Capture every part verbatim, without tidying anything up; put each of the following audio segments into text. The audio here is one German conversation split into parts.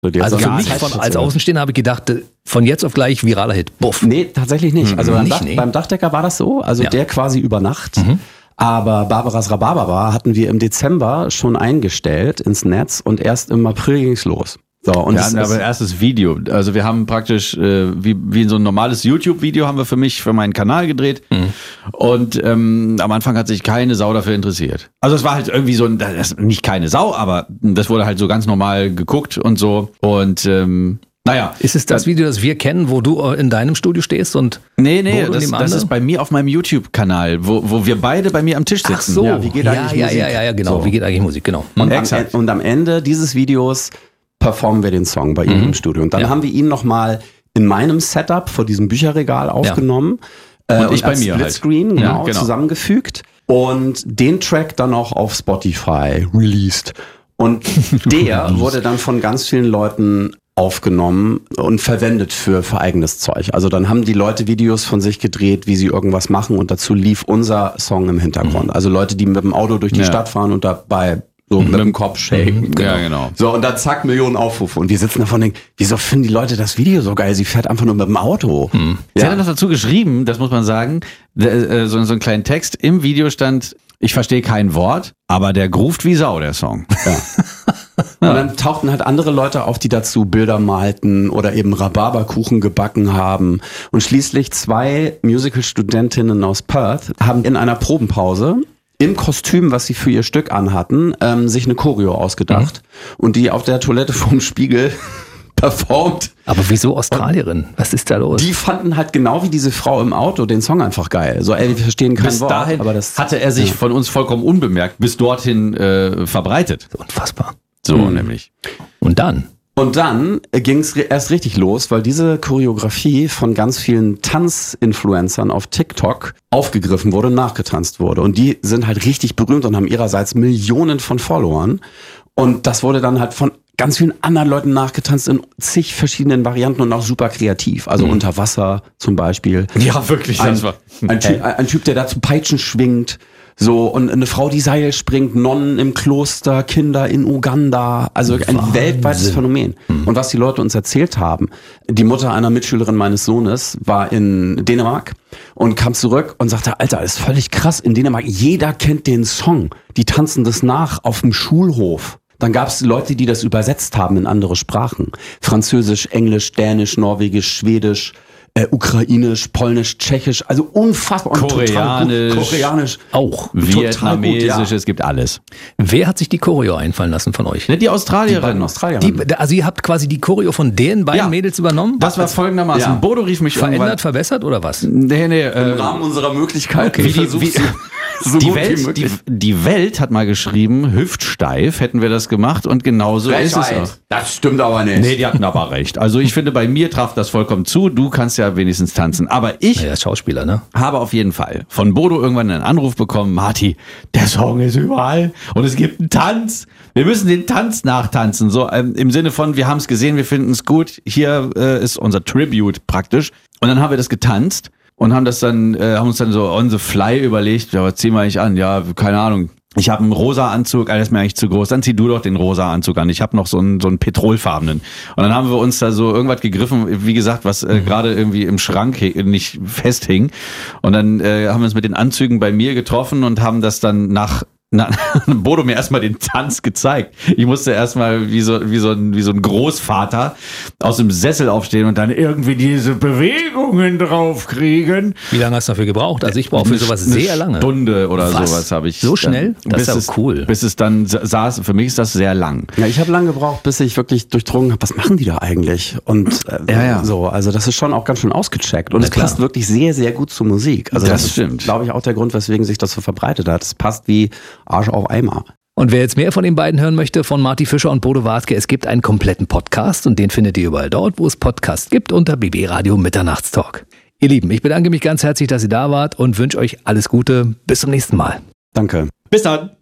Also für mich von, als Außenstehender habe ich gedacht, von jetzt auf gleich viraler Hit. Buff. Nee, tatsächlich nicht. Also Mhm. beim, Nicht, Dach, nee. beim Dachdecker war das so, also Ja. der quasi über Nacht. Mhm. Aber Barbaras Rhabarber hatten wir im Dezember schon eingestellt ins Netz und erst im April ging's los. So, und Wir das hatten ist, aber erstes Video. Also wir haben praktisch, äh, wie, wie so ein normales YouTube-Video haben wir für mich, für meinen Kanal gedreht. Mhm. Und ähm, am Anfang hat sich keine Sau dafür interessiert. Also es war halt irgendwie so, ein, das, nicht keine Sau, aber das wurde halt so ganz normal geguckt und so. Und ähm, naja. Ist es das Video, das wir kennen, wo du in deinem Studio stehst und Nee, nee, Bodo das, nebenan? das ist bei mir auf meinem YouTube-Kanal, wo, wo wir beide bei mir am Tisch sitzen. Ach so, Ja, wie geht ja, eigentlich ja, Musik? ja, ja, ja, genau. So. Wie geht eigentlich Musik? Genau. und, am, Exakt. und am Ende dieses Videos performen wir den Song bei ihm Mhm. im Studio. Und dann Ja. haben wir ihn nochmal in meinem Setup vor diesem Bücherregal aufgenommen. Äh, Und ich bei als mir halt. Splitscreen, Ja, genau, genau. zusammengefügt. Und den Track dann auch auf Spotify released. Und der wurde dann von ganz vielen Leuten aufgenommen und verwendet für, für eigenes Zeug. Also dann haben die Leute Videos von sich gedreht, wie sie irgendwas machen und dazu lief unser Song im Hintergrund. Also Leute, die mit dem Auto durch die Ja. Stadt fahren und dabei so mit dem Kopf shaken. Ja, genau. So, und dann zack, Millionen Aufrufe. Und wir sitzen davon und denken, wieso finden die Leute das Video so geil? Sie fährt einfach nur mit dem Auto. Sie Ja. hat dann noch dazu geschrieben, das muss man sagen, äh, so, so einen kleinen Text. Im Video stand, ich verstehe kein Wort, aber der groovt wie Sau, der Song. Und dann tauchten halt andere Leute auf, die dazu Bilder malten oder eben Rhabarberkuchen gebacken haben. Und schließlich zwei Musical-Studentinnen aus Perth haben in einer Probenpause im Kostüm, was sie für ihr Stück anhatten, ähm, sich eine Choreo ausgedacht und die auf der Toilette vorm Spiegel performt. Aber wieso Australierin? Was ist da los? Die fanden halt genau wie diese Frau im Auto den Song einfach geil. So, ey, wir verstehen kein Bis Wort, dahin aber das hatte er sich von uns vollkommen unbemerkt bis dorthin äh, verbreitet. Unfassbar. So nämlich. Und dann? Und dann ging es erst richtig los, weil diese Choreografie von ganz vielen Tanzinfluencern auf TikTok aufgegriffen wurde, nachgetanzt wurde. Und die sind halt richtig berühmt und haben ihrerseits Millionen von Followern. Und das wurde dann halt von ganz vielen anderen Leuten nachgetanzt in zig verschiedenen Varianten und auch super kreativ. Also Mhm. unter Wasser zum Beispiel. Ja, wirklich. Ein, Das war, ein, typ, ein Typ, der dazu Peitschen schwingt. So, und eine Frau, die Seil springt, Nonnen im Kloster, Kinder in Uganda. Also ein Wahnsinn. weltweites Phänomen. Und was die Leute uns erzählt haben, die Mutter einer Mitschülerin meines Sohnes war in Dänemark und kam zurück und sagte, Alter, das ist völlig krass. In Dänemark, jeder kennt den Song. Die tanzen das nach auf dem Schulhof. Dann gab es Leute, die das übersetzt haben in andere Sprachen. Französisch, Englisch, Dänisch, Norwegisch, Schwedisch, äh, Ukrainisch, Polnisch, Tschechisch. Also unfassbar. Und total Koreanisch. gut. Koreanisch. Auch. Vietnamesisch, Total gut, ja. es gibt alles. Wer hat sich die Choreo einfallen lassen von euch? Ne, die Die Australierin. beiden Australier. Die, also ihr habt quasi die Choreo von den beiden Ja. Mädels übernommen? Das war folgendermaßen. Ja. Bodo rief mich Verändert, irgendwann. verbessert oder was? Nee, nee, Im äh, Rahmen unserer Möglichkeiten. Okay, wie- versucht wie- sie so die gut wie Welt, die, möglich. die Welt hat mal geschrieben, hüftsteif hätten wir das gemacht und genauso ist es auch. Frechheit. Das stimmt aber nicht. Nee, die hatten aber recht. Also ich finde, bei mir traf das vollkommen zu. Du kannst ja wenigstens tanzen. Aber ich Naja, Schauspieler, ne? habe auf jeden Fall von Bodo irgendwann einen Anruf bekommen, Marti, der Song ist überall und es gibt einen Tanz. Wir müssen den Tanz nachtanzen. So ähm, im Sinne von, wir haben es gesehen, wir finden es gut. Hier äh, ist unser Tribute praktisch. Und dann haben wir das getanzt und haben das dann, äh, haben uns dann so on the fly überlegt, ja, was ziehen wir eigentlich an? Ja, keine Ahnung. Ich habe einen rosa Anzug, alles ist mir eigentlich zu groß. Dann zieh du doch den rosa Anzug an. Ich habe noch so einen so einen petrolfarbenen. Und dann haben wir uns da so irgendwas gegriffen, wie gesagt, was äh, gerade irgendwie im Schrank he- nicht festhing. Und dann äh, haben wir uns mit den Anzügen bei mir getroffen und haben das dann nach Na, Bodo mir erstmal den Tanz gezeigt. Ich musste erstmal wie so, wie so ein, wie so ein Großvater aus dem Sessel aufstehen und dann irgendwie diese Bewegungen draufkriegen. Wie lange hast du dafür gebraucht? Also ich brauche für sowas Eine sehr lange. Stunde oder Was? sowas habe ich. So schnell? Dann, Das ist bis aber es, cool. Bis es dann sa- saß, für mich ist das sehr lang. Ja, ich habe lange gebraucht, bis ich wirklich durchdrungen habe, was machen die da eigentlich? Und äh, Ja, ja. so, also das ist schon auch ganz schön ausgecheckt. Und Na es klar. passt wirklich sehr, sehr gut zur Musik. Also Das das, stimmt. ist, glaube ich, auch der Grund, weswegen sich das so verbreitet hat. Es passt wie Arsch auf Eimer. Und wer jetzt mehr von den beiden hören möchte, von Marti Fischer und Bodo Wartke, es gibt einen kompletten Podcast und den findet ihr überall dort, wo es Podcasts gibt, unter B B Radio Mitternachtstalk. Ihr Lieben, ich bedanke mich ganz herzlich, dass ihr da wart und wünsche euch alles Gute. Bis zum nächsten Mal. Danke. Bis dann.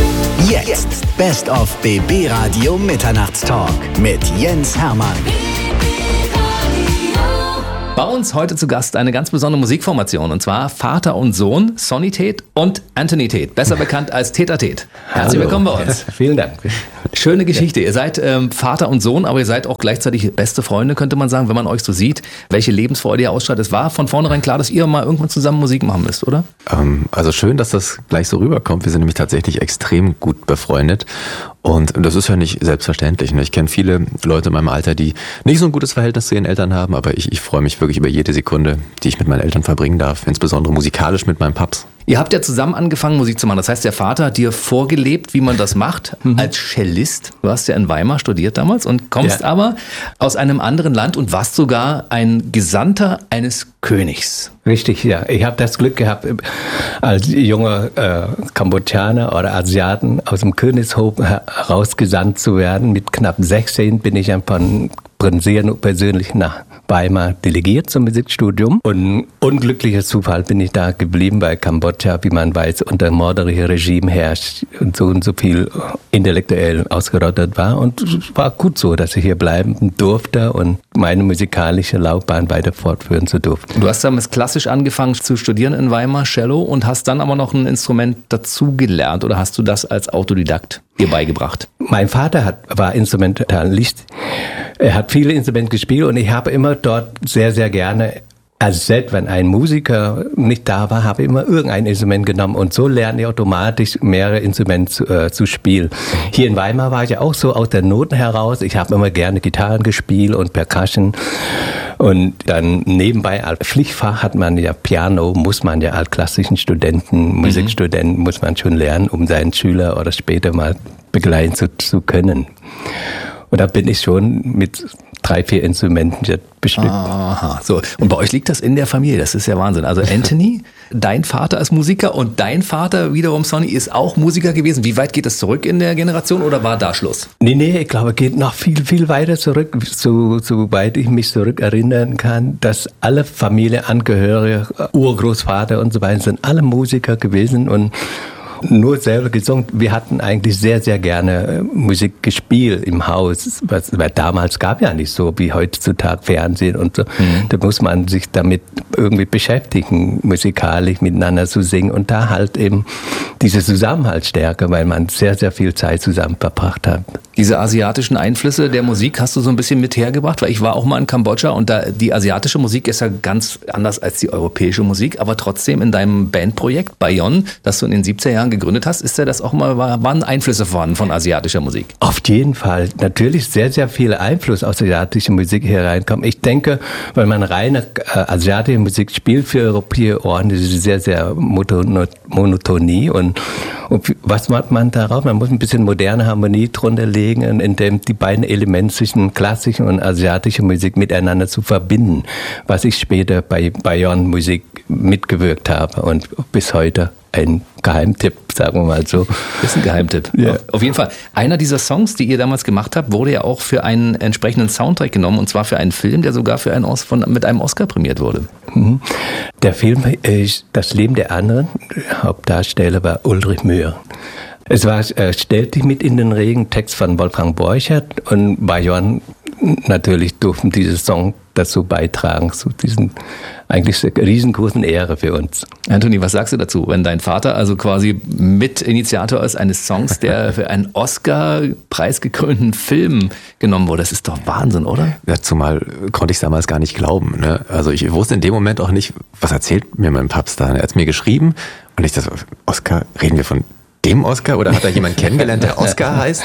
Jetzt Best of B B Radio Mitternachtstalk mit Jens Hermann. Bei uns heute zu Gast eine ganz besondere Musikformation, und zwar Vater und Sohn, Sonny Tate und Anthony Tate, besser bekannt als Tete à Tete. Herzlich willkommen bei uns. Ja, vielen Dank. Schöne Geschichte. Ihr seid ähm, Vater und Sohn, aber ihr seid auch gleichzeitig beste Freunde, könnte man sagen, wenn man euch so sieht, welche Lebensfreude ihr ausstrahlt. Es war von vornherein klar, dass ihr mal irgendwann zusammen Musik machen müsst, oder? Ähm, also schön, dass das gleich so rüberkommt. Wir sind nämlich tatsächlich extrem gut befreundet. Und das ist ja nicht selbstverständlich. Ne? Ich kenne viele Leute in meinem Alter, die nicht so ein gutes Verhältnis zu ihren Eltern haben, aber ich, ich freue mich wirklich über jede Sekunde, die ich mit meinen Eltern verbringen darf, insbesondere musikalisch mit meinem Paps. Ihr habt ja zusammen angefangen, Musik zu machen. Das heißt, der Vater hat dir vorgelebt, wie man das macht, mhm. als Cellist. Du hast ja in Weimar studiert damals und kommst ja. aber aus einem anderen Land und warst sogar ein Gesandter eines Königs. Richtig, ja. Ich habe das Glück gehabt, als junger äh, Kambodschaner oder Asiaten aus dem Königshof herausgesandt zu werden. Mit knapp sechzehn bin ich dann von Prinzessin persönlich nach Weimar delegiert zum Musikstudium. Und unglücklicher Zufall bin ich da geblieben, weil Kambodscha, wie man weiß, unter mörderichem Regime herrscht und so und so viel intellektuell ausgerottet war. Und es war gut so, dass ich hier bleiben durfte und meine musikalische Laufbahn weiter fortführen zu durften. Du hast damals klassisch angefangen zu studieren in Weimar, Cello, und hast dann aber noch ein Instrument dazu gelernt, oder hast du das als Autodidakt dir beigebracht? Mein Vater hat, war Instrumentalist. Er hat viele Instrumente gespielt und ich habe immer dort sehr, sehr gerne, also selbst wenn ein Musiker nicht da war, habe ich immer irgendein Instrument genommen und so lerne ich automatisch mehrere Instrumente zu, äh, zu spielen. Hier in Weimar war ich ja auch so aus der Noten heraus. Ich habe immer gerne Gitarren gespielt und Percussion. Und dann nebenbei als Pflichtfach hat man ja Piano, muss man ja als klassischen Studenten, mhm. Musikstudenten, muss man schon lernen, um seinen Schüler oder später mal begleiten zu, zu können. Und da bin ich schon mit drei, vier Instrumenten bestückt. Aha, so. Und bei euch liegt das in der Familie, das ist ja Wahnsinn. Also Anthony, dein Vater ist Musiker und dein Vater wiederum, Sonny, ist auch Musiker gewesen. Wie weit geht das zurück in der Generation oder war da Schluss? Nee, nee, ich glaube, es geht noch viel, viel weiter zurück, so, soweit ich mich zurückerinnern kann, dass alle Familienangehörige, Urgroßvater und so weiter, sind alle Musiker gewesen und nur selber gesungen. Wir hatten eigentlich sehr, sehr gerne Musik gespielt im Haus, was, weil damals gab ja nicht so wie heutzutage Fernsehen und so. Mhm. Da muss man sich damit irgendwie beschäftigen, musikalisch miteinander zu singen und da halt eben diese Zusammenhaltsstärke, weil man sehr, sehr viel Zeit zusammen verbracht hat. Diese asiatischen Einflüsse der Musik hast du so ein bisschen mit hergebracht, weil ich war auch mal in Kambodscha und da die asiatische Musik ist ja ganz anders als die europäische Musik, aber trotzdem in deinem Bandprojekt Bayon, das du in den siebziger Jahren gegründet hast, ist ja das auch mal, waren Einflüsse vorhanden von asiatischer Musik? Auf jeden Fall. Natürlich sehr, sehr viel Einfluss aus asiatischer Musik hereinkommt. Ich denke, wenn man reine äh, asiatische Musik spielt für europäische Ohren, das ist sehr, sehr Monotonie und, und was macht man darauf? Man muss ein bisschen moderne Harmonie drunter legen, indem die beiden Elemente zwischen klassischen und asiatischer Musik miteinander zu verbinden, was ich später bei Bayon Musik mitgewirkt habe und bis heute ein Geheimtipp, sagen wir mal so. Das ist ein Geheimtipp. Ja. Auf jeden Fall. Einer dieser Songs, die ihr damals gemacht habt, wurde ja auch für einen entsprechenden Soundtrack genommen, und zwar für einen Film, der sogar für einen Os- von, mit einem Oscar prämiert wurde. Mhm. Der Film ist Das Leben der anderen. Der Hauptdarsteller war Ulrich Mühe. Es war äh, Stellt dich mit in den Regen, Text von Wolfgang Borchert, und Bayon natürlich durften diese Song dazu beitragen, zu diesen eigentlich riesengroßen Ehre für uns. Anthony, was sagst du dazu, wenn dein Vater also quasi Mitinitiator ist eines Songs, der für einen Oscar-preisgekrönten Film genommen wurde? Das ist doch Wahnsinn, oder? Ja, zumal konnte ich es damals gar nicht glauben. Ne? Also ich wusste in dem Moment auch nicht, was erzählt mir mein Papst da? Er hat es mir geschrieben und ich dachte, Oscar, reden wir von dem Oscar oder hat da jemand kennengelernt, der Oscar heißt?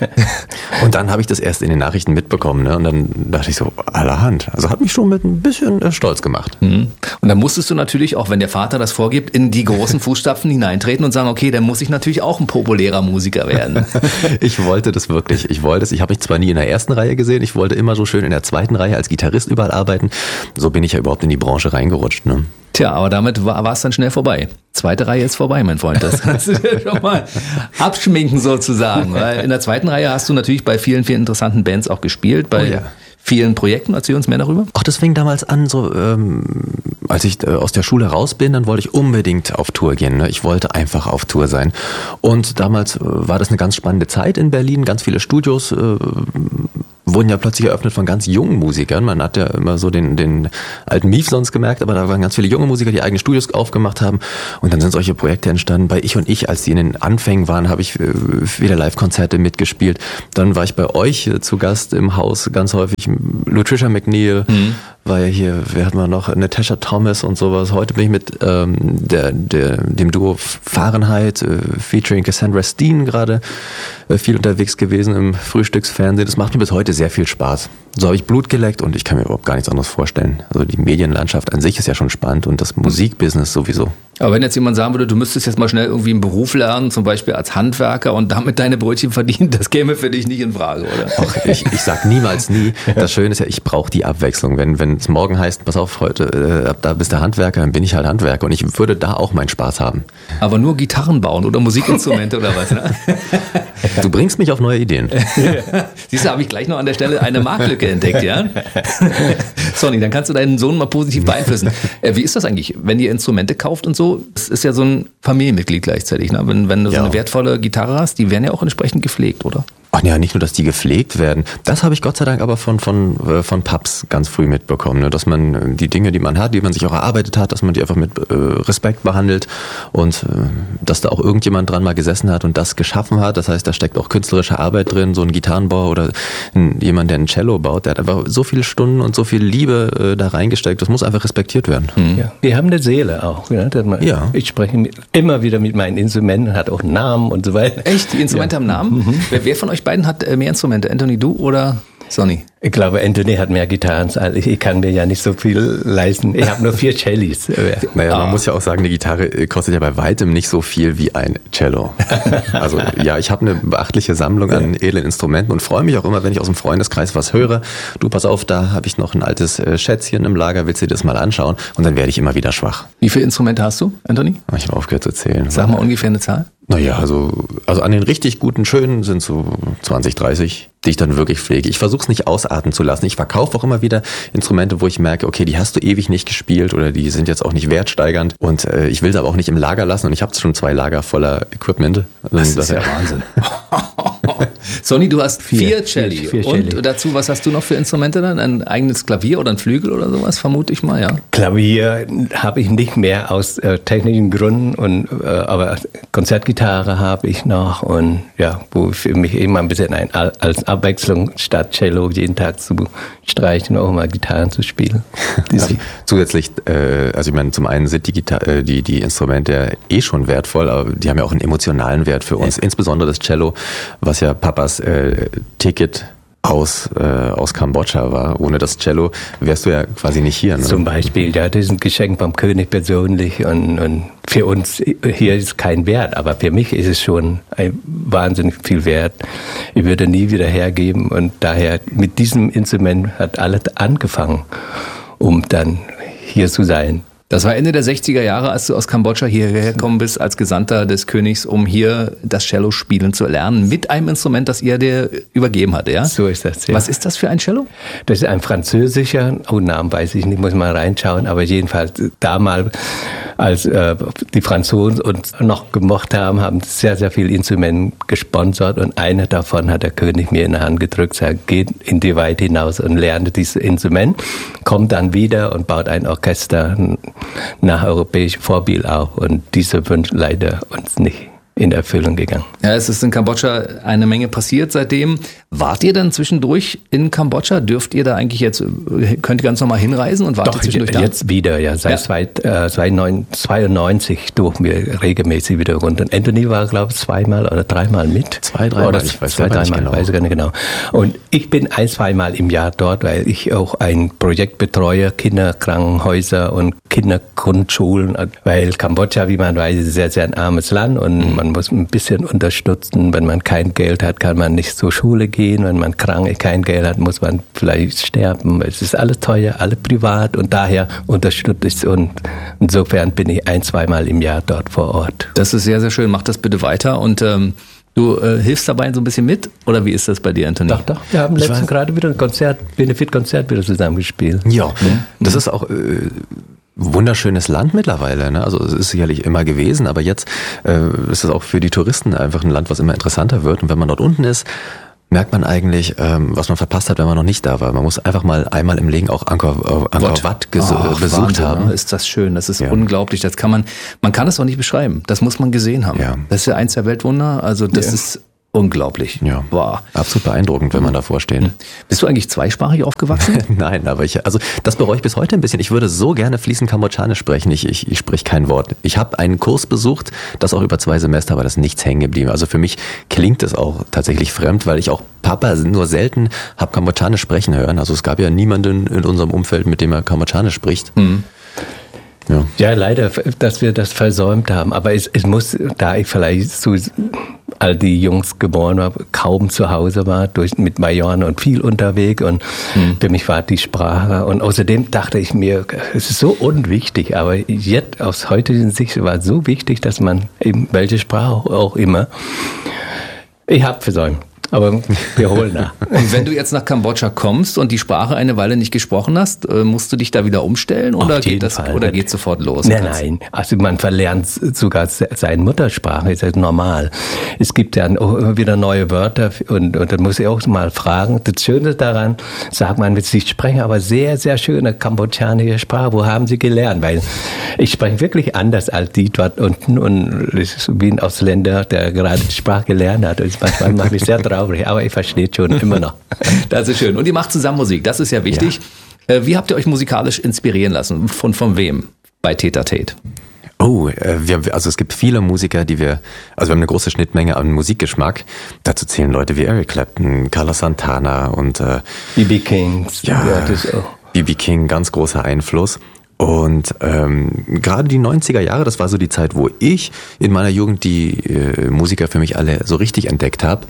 Und dann habe ich das erst in den Nachrichten mitbekommen, ne? Und dann dachte ich so, allerhand. Also hat mich schon mit ein bisschen äh, stolz gemacht. Mhm. Und dann musstest du natürlich auch, wenn der Vater das vorgibt, in die großen Fußstapfen hineintreten und sagen, okay, dann muss ich natürlich auch ein populärer Musiker werden. Ich wollte das wirklich. Ich wollte es. Ich habe mich zwar nie in der ersten Reihe gesehen, ich wollte immer so schön in der zweiten Reihe als Gitarrist überall arbeiten. So bin ich ja überhaupt in die Branche reingerutscht, ne? Tja, aber damit war es dann schnell vorbei. Zweite Reihe ist vorbei, mein Freund. Das kannst du dir schon mal abschminken sozusagen. Weil in der zweiten Reihe hast du natürlich bei vielen, vielen interessanten Bands auch gespielt, bei oh ja. vielen Projekten. Erzähl uns mehr darüber. Ach, das fing damals an, so ähm, als ich äh, aus der Schule raus bin, dann wollte ich unbedingt auf Tour gehen. Ne? Ich wollte einfach auf Tour sein. Und damals äh, war das eine ganz spannende Zeit in Berlin, ganz viele Studios äh, wurden ja plötzlich eröffnet von ganz jungen Musikern. Man hat ja immer so den, den alten Mief sonst gemerkt, aber da waren ganz viele junge Musiker, die eigene Studios aufgemacht haben. Und dann sind solche Projekte entstanden. Bei Ich und Ich, als die in den Anfängen waren, habe ich wieder Live-Konzerte mitgespielt. Dann war ich bei euch zu Gast im Haus ganz häufig. Lutricia McNeil mhm. war ja hier, wer hat man noch? Natasha Thomas und sowas. Heute bin ich mit ähm, der, der, dem Duo Fahrenheit äh, featuring Cassandra Steen gerade äh, viel unterwegs gewesen im Frühstücksfernsehen. Das macht mir bis heute sehr viel Spaß. So habe ich Blut geleckt und ich kann mir überhaupt gar nichts anderes vorstellen. Also die Medienlandschaft an sich ist ja schon spannend und das Musikbusiness sowieso. Aber wenn jetzt jemand sagen würde, du müsstest jetzt mal schnell irgendwie einen Beruf lernen, zum Beispiel als Handwerker und damit deine Brötchen verdienen, das käme für dich nicht in Frage, oder? Ach, ich, ich sag niemals nie. Das Schöne ist ja, ich brauche die Abwechslung. Wenn wenn es morgen heißt, pass auf, heute äh, ab da bist du Handwerker, dann bin ich halt Handwerker und ich würde da auch meinen Spaß haben. Aber nur Gitarren bauen oder Musikinstrumente oder was, ne? Du bringst mich auf neue Ideen. Siehst du, habe ich gleich noch an der Stelle eine Marktlücke entdeckt, ja? Sonny, dann kannst du deinen Sohn mal positiv beeinflussen. Äh, wie ist das eigentlich, wenn ihr Instrumente kauft und so? Das ist ja so ein Familienmitglied gleichzeitig, ne? Wenn, wenn du ja. so eine wertvolle Gitarre hast, die werden ja auch entsprechend gepflegt, oder? Ach ja, nicht nur, dass die gepflegt werden. Das habe ich Gott sei Dank aber von von von Paps ganz früh mitbekommen, ne? Dass man die Dinge, die man hat, die man sich auch erarbeitet hat, dass man die einfach mit äh, Respekt behandelt und äh, dass da auch irgendjemand dran mal gesessen hat und das geschaffen hat. Das heißt, da steckt auch künstlerische Arbeit drin. So ein Gitarrenbauer oder ein, jemand, der ein Cello baut, der hat einfach so viele Stunden und so viel Liebe äh, da reingesteckt. Das muss einfach respektiert werden. Mhm. Ja. Die haben eine Seele auch. Ne? Man, ja. Ich spreche mit, immer wieder mit meinen Instrumenten, hat auch einen Namen und so weiter. Echt? Die Instrumente ja. haben Namen? Mhm. Wer, wer von euch beiden hat mehr Instrumente? Anthony, du oder Sonny? Ich glaube, Anthony hat mehr Gitarren als ich. Ich kann mir ja nicht so viel leisten. Ich habe nur vier Cellis. Naja, man muss ja auch sagen, eine Gitarre kostet ja bei weitem nicht so viel wie ein Cello. Also ja, ich habe eine beachtliche Sammlung an edlen Instrumenten und freue mich auch immer, wenn ich aus dem Freundeskreis was höre. Du, pass auf, da habe ich noch ein altes Schätzchen im Lager, willst du dir das mal anschauen? Und dann werde ich immer wieder schwach. Wie viele Instrumente hast du, Anthony? Ich habe aufgehört zu zählen. Sag mal ungefähr eine Zahl. Naja, also, also an den richtig guten, schönen sind so zwanzig, dreißig, die ich dann wirklich pflege. Ich versuche es nicht ausarten zu lassen. Ich verkaufe auch immer wieder Instrumente, wo ich merke, okay, die hast du ewig nicht gespielt oder die sind jetzt auch nicht wertsteigernd und äh, ich will sie aber auch nicht im Lager lassen und ich habe schon zwei Lager voller Equipment. Das, das ist ja Wahnsinn. Sonny, du hast vier, vier Celli. Vier, vier und Celli. Dazu, was hast du noch für Instrumente dann? Ein eigenes Klavier oder ein Flügel oder sowas, vermute ich mal, ja? Klavier habe ich nicht mehr aus äh, technischen Gründen, und, äh, aber Konzertgitarre habe ich noch und ja, wo für mich immer ein bisschen ein, als Abwechslung statt Cello jeden Tag zu streichen, auch mal Gitarren zu spielen. Ja, zusätzlich, äh, also ich meine, zum einen sind die, Gitar- äh, die, die Instrumente ja eh schon wertvoll, aber die haben ja auch einen emotionalen Wert für uns, ja. Insbesondere das Cello, was ja Papas äh, Ticket aus, äh, aus Kambodscha war. Ohne das Cello wärst du ja quasi nicht hier. Ne? Zum Beispiel, ja, das ist ein Geschenk vom König persönlich und, und für uns hier ist kein Wert, aber für mich ist es schon ein wahnsinnig viel wert. Ich würde nie wieder hergeben und daher mit diesem Instrument hat alles angefangen, um dann hier zu sein. Das war Ende der sechziger Jahre, als du aus Kambodscha hierher gekommen bist, als Gesandter des Königs, um hier das Cello spielen zu lernen, mit einem Instrument, das er dir übergeben hatte, ja? So ist das, ja. Was ist das für ein Cello? Das ist ein französischer, oh, Namen weiß ich nicht, muss mal reinschauen, aber jedenfalls damals, als äh, die Franzosen uns noch gemocht haben, haben sehr, sehr viele Instrumente gesponsert und einer davon hat der König mir in die Hand gedrückt, sagt, geht in die Weite hinaus und lerne dieses Instrument, kommt dann wieder und baut ein Orchester nach europäischem Vorbild auf und dieser Wunsch leider uns nicht in Erfüllung gegangen. Ja, es ist in Kambodscha eine Menge passiert seitdem. Wart ihr dann zwischendurch in Kambodscha? Dürft ihr da eigentlich jetzt, könnt ihr ganz normal hinreisen und wart Doch, ihr zwischendurch da? Jetzt wieder, ja. Seit ja. zweiundneunzig durften wir regelmäßig wieder runter. Und Anthony war, glaube ich, zweimal oder dreimal mit. Zwei, dreimal, oder ich weiß zwei, dreimal, genau. weiß ich gar nicht genau. Und ich bin ein, zweimal im Jahr dort, weil ich auch ein Projekt betreue, Kinderkrankenhäuser und Kindergrundschulen, weil Kambodscha, wie man weiß, ist sehr, sehr ein armes Land und man muss ein bisschen unterstützen. Wenn man kein Geld hat, kann man nicht zur Schule gehen. Wenn man krank kein Geld hat, muss man vielleicht sterben. Es ist alles teuer, alles privat und daher unterstütze ich es und insofern bin ich ein, zweimal im Jahr dort vor Ort. Das ist sehr, sehr schön. Mach das bitte weiter und ähm Du äh, hilfst dabei so ein bisschen mit? Oder wie ist das bei dir, Anthony? Doch, doch. Wir haben letztens gerade wieder ein Konzert, Benefit-Konzert wieder zusammengespielt. Ja, mhm. Das ist auch äh, wunderschönes Land mittlerweile. Ne? Also es ist sicherlich immer gewesen, aber jetzt äh, ist es auch für die Touristen einfach ein Land, was immer interessanter wird. Und wenn man dort unten ist, merkt man eigentlich, ähm, was man verpasst hat, wenn man noch nicht da war. Man muss einfach mal einmal im Leben auch Angkor, äh, Angkor Wat ges- Ach, besucht Wahnsinn, haben. ne? Ist das schön, das ist Ja. unglaublich. Das kann man, man kann es auch nicht beschreiben. Das muss man gesehen haben. Ja. Das ist ja eins der Weltwunder. Also das Ja. ist unglaublich. Ja, Wow. absolut beeindruckend, wenn man davor steht. Bist du eigentlich zweisprachig aufgewachsen? Nein, aber ich, also das bereue ich bis heute ein bisschen. Ich würde so gerne fließend Kambodschanisch sprechen. Ich, ich, ich spreche kein Wort. Ich habe einen Kurs besucht, das auch über zwei Semester, aber das ist nichts hängen geblieben. Also für mich klingt es auch tatsächlich fremd, weil ich auch Papa nur selten habe Kambodschanisch sprechen hören. Also es gab ja niemanden in unserem Umfeld, mit dem er Kambodschanisch spricht. Mhm. Ja. Ja, leider, dass wir das versäumt haben. Aber es, es muss, da ich vielleicht so all die Jungs geboren war, kaum zu Hause war, durch, mit Majoren und viel unterwegs. Und mhm. für mich war die Sprache. Und außerdem dachte ich mir, es ist so unwichtig. Aber jetzt aus heutigen Sicht war es so wichtig, dass man eben welche Sprache auch immer. Ich habe versäumt. Aber wir holen nach. Und wenn du jetzt nach Kambodscha kommst und die Sprache eine Weile nicht gesprochen hast, musst du dich da wieder umstellen oder geht das Fall. oder geht sofort los? Nein, nein. Also man verlernt sogar seine Muttersprache, ist das normal. Es gibt ja immer wieder neue Wörter und, und dann muss ich auch mal fragen. Das Schöne daran, sagt man, Sie sprechen aber sehr, sehr schöne kambodschanische Sprache. Wo haben Sie gelernt? Weil ich spreche wirklich anders als die dort unten und es ist wie ein Ausländer, der gerade die Sprache gelernt hat. Und manchmal macht mich sehr traurig. Aber ich verstehe schon immer noch. Das ist schön. Und ihr macht zusammen Musik, das ist ja wichtig. Ja. Wie habt ihr euch musikalisch inspirieren lassen? Von, von wem bei Tete a Tete? Oh, äh, wir, also es gibt viele Musiker, die wir, also wir haben eine große Schnittmenge an Musikgeschmack. Dazu zählen Leute wie Eric Clapton, Carlos Santana und äh, B B Kings. Ja, Ja, das auch. B B King, ganz großer Einfluss. Und ähm, gerade die neunziger Jahre, das war so die Zeit, wo ich in meiner Jugend die äh, Musiker für mich alle so richtig entdeckt habe.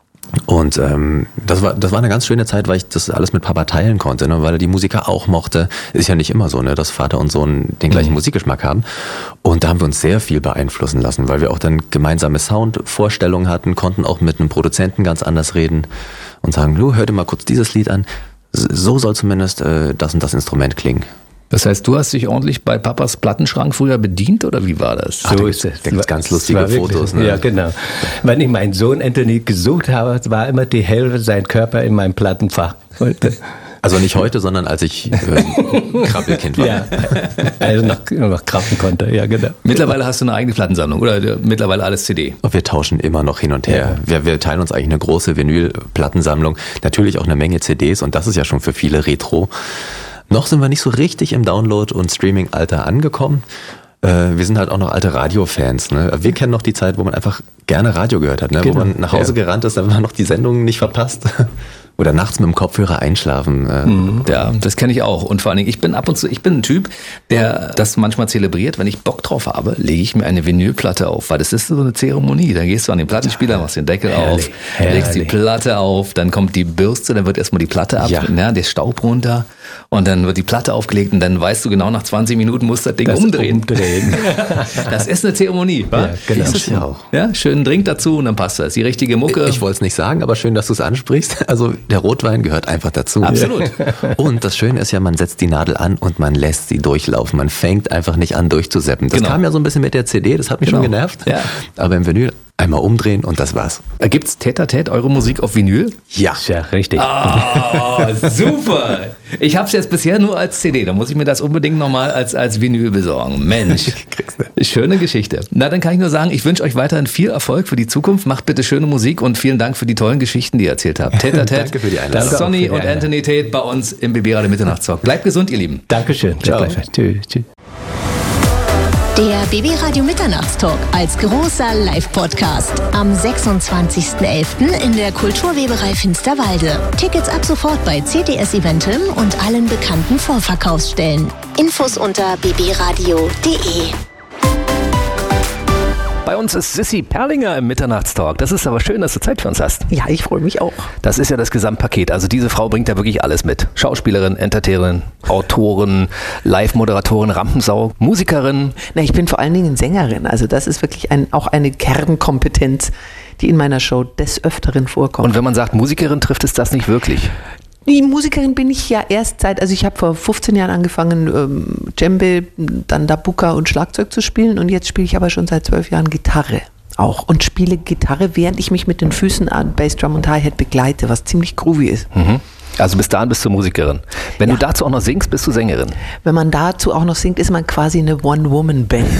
Und ähm, das war das war eine ganz schöne Zeit, weil ich das alles mit Papa teilen konnte, ne? Weil er die Musiker auch mochte. Ist ja nicht immer so, ne, dass Vater und Sohn den gleichen mhm. Musikgeschmack haben. Und da haben wir uns sehr viel beeinflussen lassen, weil wir auch dann gemeinsame Soundvorstellungen hatten, konnten auch mit einem Produzenten ganz anders reden und sagen, du, hör dir mal kurz dieses Lied an. So soll zumindest äh, das und das Instrument klingen. Das heißt, du hast dich ordentlich bei Papas Plattenschrank früher bedient oder wie war das? So ist es. Da gibt's ganz lustige Fotos. Ne? Ja, genau. Wenn ich meinen Sohn Anthony gesucht habe, war immer die Hälfte sein Körper in meinem Plattenfach. Also nicht heute, sondern als ich äh, Krabbelkind war. Ja, also noch, noch krabbeln konnte, ja genau. Mittlerweile hast du eine eigene Plattensammlung oder mittlerweile alles C D? Wir tauschen immer noch hin und her. Ja. Wir, wir teilen uns eigentlich eine große Vinyl-Plattensammlung. Natürlich auch eine Menge C Ds und das ist ja schon für viele Retro. Noch sind wir nicht so richtig im Download- und Streaming-Alter angekommen. Äh, wir sind halt auch noch alte Radiofans. Ne? Wir kennen noch die Zeit, wo man einfach gerne Radio gehört hat, ne? Genau. Wo man nach Hause ja. gerannt ist, damit man noch die Sendungen nicht verpasst. Oder nachts mit dem Kopfhörer einschlafen. Äh. Mhm. Ja, das kenne ich auch. Und vor allen Dingen, ich bin ab und zu, ich bin ein Typ, der das manchmal zelebriert. Wenn ich Bock drauf habe, lege ich mir eine Vinylplatte auf, weil das ist so eine Zeremonie. Da gehst du an den Plattenspieler, machst den Deckel Herrlich. auf, Herrlich. legst die Platte auf, dann kommt die Bürste, dann wird erstmal die Platte ab, ja. ne, der Staub runter und dann wird die Platte aufgelegt und dann weißt du genau, nach zwanzig Minuten musst du das Ding das umdrehen. umdrehen. Das ist eine Zeremonie, wa? Ja, genau. Das ist ja auch. Ja, schönen Drink dazu und dann passt das. Die richtige Mucke. Ich, ich wollte es nicht sagen, aber schön, dass du es ansprichst. Also der Rotwein gehört einfach dazu. Absolut. Und das Schöne ist ja, man setzt die Nadel an und man lässt sie durchlaufen. Man fängt einfach nicht an durchzuseppen. Das genau. kam ja so ein bisschen mit der C D, das hat mich genau. schon genervt. Ja. Aber im Vinyl einmal umdrehen und das war's. Gibt's Tete a Tete eure Musik auf Vinyl? Ja. Ja, richtig. Oh, super. Ich habe es jetzt bisher nur als C D. Da muss ich mir das unbedingt nochmal als, als Vinyl besorgen. Mensch, schöne Geschichte. Na, dann kann ich nur sagen, ich wünsche euch weiterhin viel Erfolg für die Zukunft. Macht bitte schöne Musik und vielen Dank für die tollen Geschichten, die ihr erzählt habt. Tete a Tete. Danke für die Einladung. Sonny und Anthony Tate bei uns im B B Radio Mitternachtstalk. Bleibt gesund, ihr Lieben. Dankeschön. Ciao. Tschüss. Tschüss. Der B B Radio Mitternachtstalk als großer Live-Podcast am sechsundzwanzigsten elften in der Kulturweberei Finsterwalde. Tickets ab sofort bei C T S Eventim und allen bekannten Vorverkaufsstellen. Infos unter b b radio punkt d e. Bei uns ist Sissi Perlinger im Mitternachtstalk. Das ist aber schön, dass du Zeit für uns hast. Ja, ich freue mich auch. Das ist ja das Gesamtpaket. Also diese Frau bringt ja wirklich alles mit. Schauspielerin, Entertainerin, Autorin, Live-Moderatorin, Rampensau, Musikerin. Na, ich bin vor allen Dingen Sängerin. Also das ist wirklich ein, auch eine Kernkompetenz, die in meiner Show des Öfteren vorkommt. Und wenn man sagt Musikerin, trifft es das nicht wirklich? Die Musikerin bin ich ja erst seit, also ich habe vor fünfzehn Jahren angefangen, ähm, Djembe, dann Dabuka und Schlagzeug zu spielen und jetzt spiele ich aber schon seit zwölf Jahren Gitarre. auch und spiele Gitarre, während ich mich mit den Füßen an Bassdrum und Hi-Hat begleite, was ziemlich groovy ist. Mhm. Also bis dahin bist du Musikerin. Wenn Ja. du dazu auch noch singst, bist du Sängerin. Wenn man dazu auch noch singt, ist man quasi eine One-Woman-Band.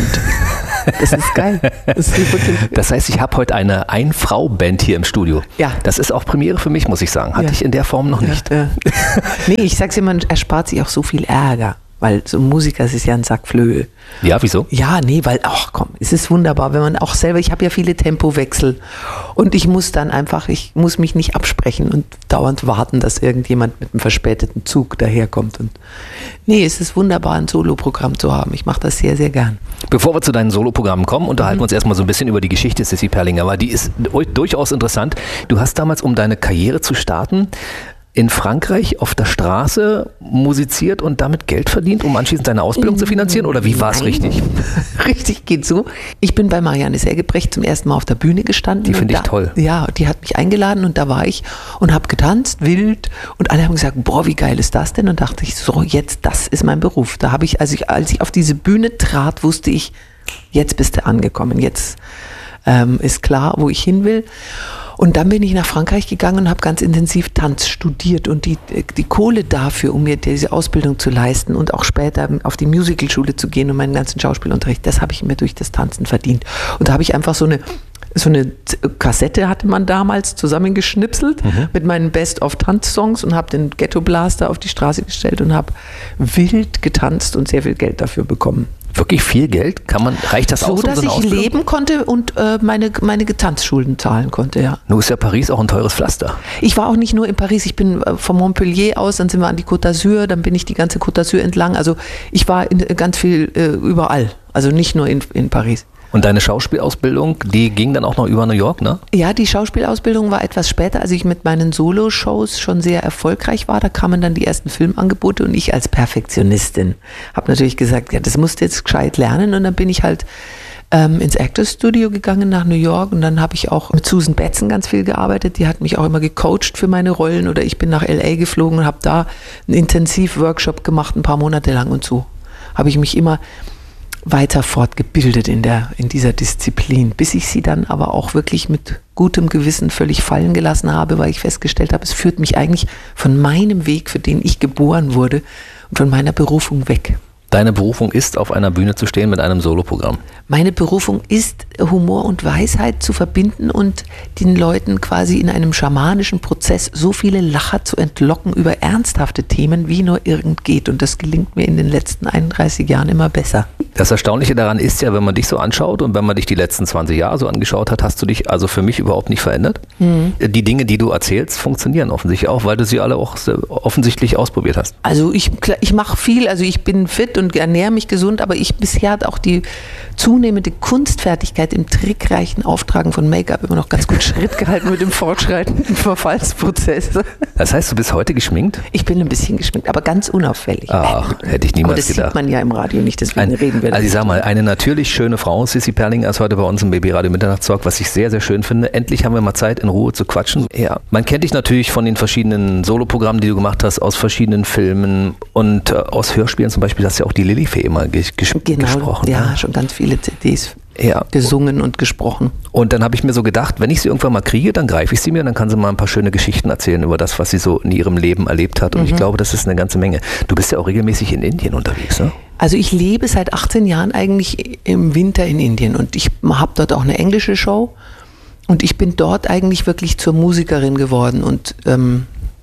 Das ist geil. Das ist wirklich Das heißt, ich habe heute eine Ein-Frau-Band hier im Studio. Ja. Das ist auch Premiere für mich, muss ich sagen. Hatte Ja. ich in der Form noch nicht. Ja. Nee, ich sag's dir, man erspart sich auch so viel Ärger. Weil so ein Musiker, es ist ja ein Sack Flöhe. Ja, wieso? Ja, nee, weil, ach komm, es ist wunderbar, wenn man auch selber, ich habe ja viele Tempowechsel und ich muss dann einfach, ich muss mich nicht absprechen und dauernd warten, dass irgendjemand mit einem verspäteten Zug daherkommt. Und nee, es ist wunderbar, ein Soloprogramm zu haben. Ich mache das sehr, sehr gern. Bevor wir zu deinen Soloprogrammen kommen, unterhalten wir uns erstmal so ein bisschen über die Geschichte Sissi Perlinger, weil die ist durchaus interessant. Du hast damals, um deine Karriere zu starten, in Frankreich auf der Straße musiziert und damit Geld verdient, um anschließend deine Ausbildung zu finanzieren? Oder wie war es Nein. richtig? Richtig geht so. Ich bin bei Marianne Sägebrecht zum ersten Mal auf der Bühne gestanden. Die finde Und ich da- toll. Ja, die hat mich eingeladen und da war ich und habe getanzt, wild. Und alle haben gesagt, boah, wie geil ist das denn? Und dachte ich, so, jetzt, das ist mein Beruf. Da habe ich, als ich, als ich auf diese Bühne trat, wusste ich, jetzt bist du angekommen. Jetzt ähm, ist klar, wo ich hin will. Und dann bin ich nach Frankreich gegangen und habe ganz intensiv Tanz studiert und die, die Kohle dafür, um mir diese Ausbildung zu leisten und auch später auf die Musicalschule zu gehen und meinen ganzen Schauspielunterricht, das habe ich mir durch das Tanzen verdient. Und da habe ich einfach so eine so eine Kassette hatte man damals zusammengeschnipselt Mhm. mit meinen Best-of-Tanz-Songs und habe den Ghetto Blaster auf die Straße gestellt und habe wild getanzt und sehr viel Geld dafür bekommen. Wirklich viel Geld? Kann man, reicht das So, aus, um dass so eine ich Ausbildung? leben konnte und äh, meine, meine Tanzschulden zahlen konnte, ja. Nun ist ja Paris auch ein teures Pflaster. Ich war auch nicht nur in Paris, ich bin äh, von Montpellier aus, dann sind wir an die Côte d'Azur, dann bin ich die ganze Côte d'Azur entlang. Also ich war in, ganz viel äh, überall, also nicht nur in, in Paris. Und deine Schauspielausbildung, die ging dann auch noch über New York, ne? Ja, die Schauspielausbildung war etwas später, als ich mit meinen Solo-Shows schon sehr erfolgreich war. Da kamen dann die ersten Filmangebote und ich als Perfektionistin habe natürlich gesagt, ja, das musst du jetzt gescheit lernen. Und dann bin ich halt ähm, ins Actors Studio gegangen nach New York und dann habe ich auch mit Susan Betson ganz viel gearbeitet. Die hat mich auch immer gecoacht für meine Rollen oder ich bin nach L A geflogen und habe da einen Intensivworkshop gemacht, ein paar Monate lang und so habe ich mich immer weiter fortgebildet in, der, in dieser Disziplin, bis ich sie dann aber auch wirklich mit gutem Gewissen völlig fallen gelassen habe, weil ich festgestellt habe, es führt mich eigentlich von meinem Weg, für den ich geboren wurde und von meiner Berufung weg. Deine Berufung ist, auf einer Bühne zu stehen mit einem Soloprogramm. Meine Berufung ist, Humor und Weisheit zu verbinden und den Leuten quasi in einem schamanischen Prozess so viele Lacher zu entlocken über ernsthafte Themen, wie nur irgend geht. Und das gelingt mir in den letzten einunddreißig Jahren immer besser. Das Erstaunliche daran ist ja, wenn man dich so anschaut und wenn man dich die letzten zwanzig Jahre so angeschaut hat, hast du dich also für mich überhaupt nicht verändert. Mhm. Die Dinge, die du erzählst, funktionieren offensichtlich auch, weil du sie alle auch offensichtlich ausprobiert hast. Also ich, ich mache viel, also ich bin fit und ernähre mich gesund, aber ich bisher hat auch die zunehmende Kunstfertigkeit im trickreichen Auftragen von Make-up immer noch ganz gut Schritt gehalten mit dem fortschreitenden Verfallsprozess. Das heißt, du bist heute geschminkt? Ich bin ein bisschen geschminkt, aber ganz unauffällig. Ach, hätte ich niemals aber das gedacht. sieht man ja im Radio nicht, deswegen Ein, reden wir Also ich nicht. sag mal, eine natürlich schöne Frau, Sissi Perlinger, ist heute bei uns im B B Radio Mitternachtstalk, was ich sehr, sehr schön finde. Endlich haben wir mal Zeit, in Ruhe zu quatschen. Ja, man kennt dich natürlich von den verschiedenen Soloprogrammen, die du gemacht hast, aus verschiedenen Filmen und äh, aus Hörspielen zum Beispiel, hast du ja auch die Lilifee immer ges ges Genau, gesprochen. ja, ne? schon ganz viele C Ds Ja. gesungen und gesprochen. Und dann habe ich mir so gedacht, wenn ich sie irgendwann mal kriege, dann greife ich sie mir und dann kann sie mal ein paar schöne Geschichten erzählen über das, was sie so in ihrem Leben erlebt hat. Und Mhm. ich glaube, das ist eine ganze Menge. Du bist ja auch regelmäßig in Indien unterwegs, ne? Also ich lebe seit achtzehn Jahren eigentlich im Winter in Indien und ich habe dort auch eine englische Show und ich bin dort eigentlich wirklich zur Musikerin geworden und ähm,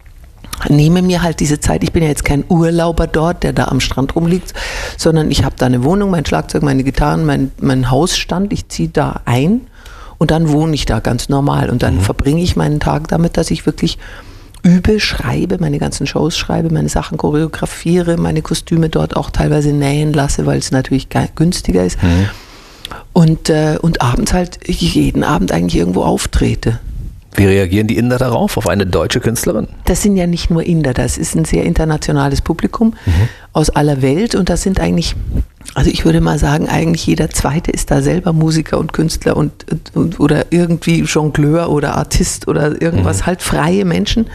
nehme mir halt diese Zeit, ich bin ja jetzt kein Urlauber dort, der da am Strand rumliegt, sondern ich habe da eine Wohnung, mein Schlagzeug, meine Gitarren, mein, mein Hausstand, ich ziehe da ein und dann wohne ich da ganz normal und dann mhm. verbringe ich meinen Tag damit, dass ich wirklich übe, schreibe, meine ganzen Shows schreibe, meine Sachen choreografiere, meine Kostüme dort auch teilweise nähen lasse, weil es natürlich günstiger ist. Mhm. Und, äh, und abends halt jeden Abend eigentlich irgendwo auftrete. Wie reagieren die Inder darauf, auf eine deutsche Künstlerin? Das sind ja nicht nur Inder, das ist ein sehr internationales Publikum mhm. aus aller Welt und das sind eigentlich, also ich würde mal sagen, eigentlich jeder Zweite ist da selber Musiker und Künstler und, und oder irgendwie Jongleur oder Artist oder irgendwas, mhm. halt freie Menschen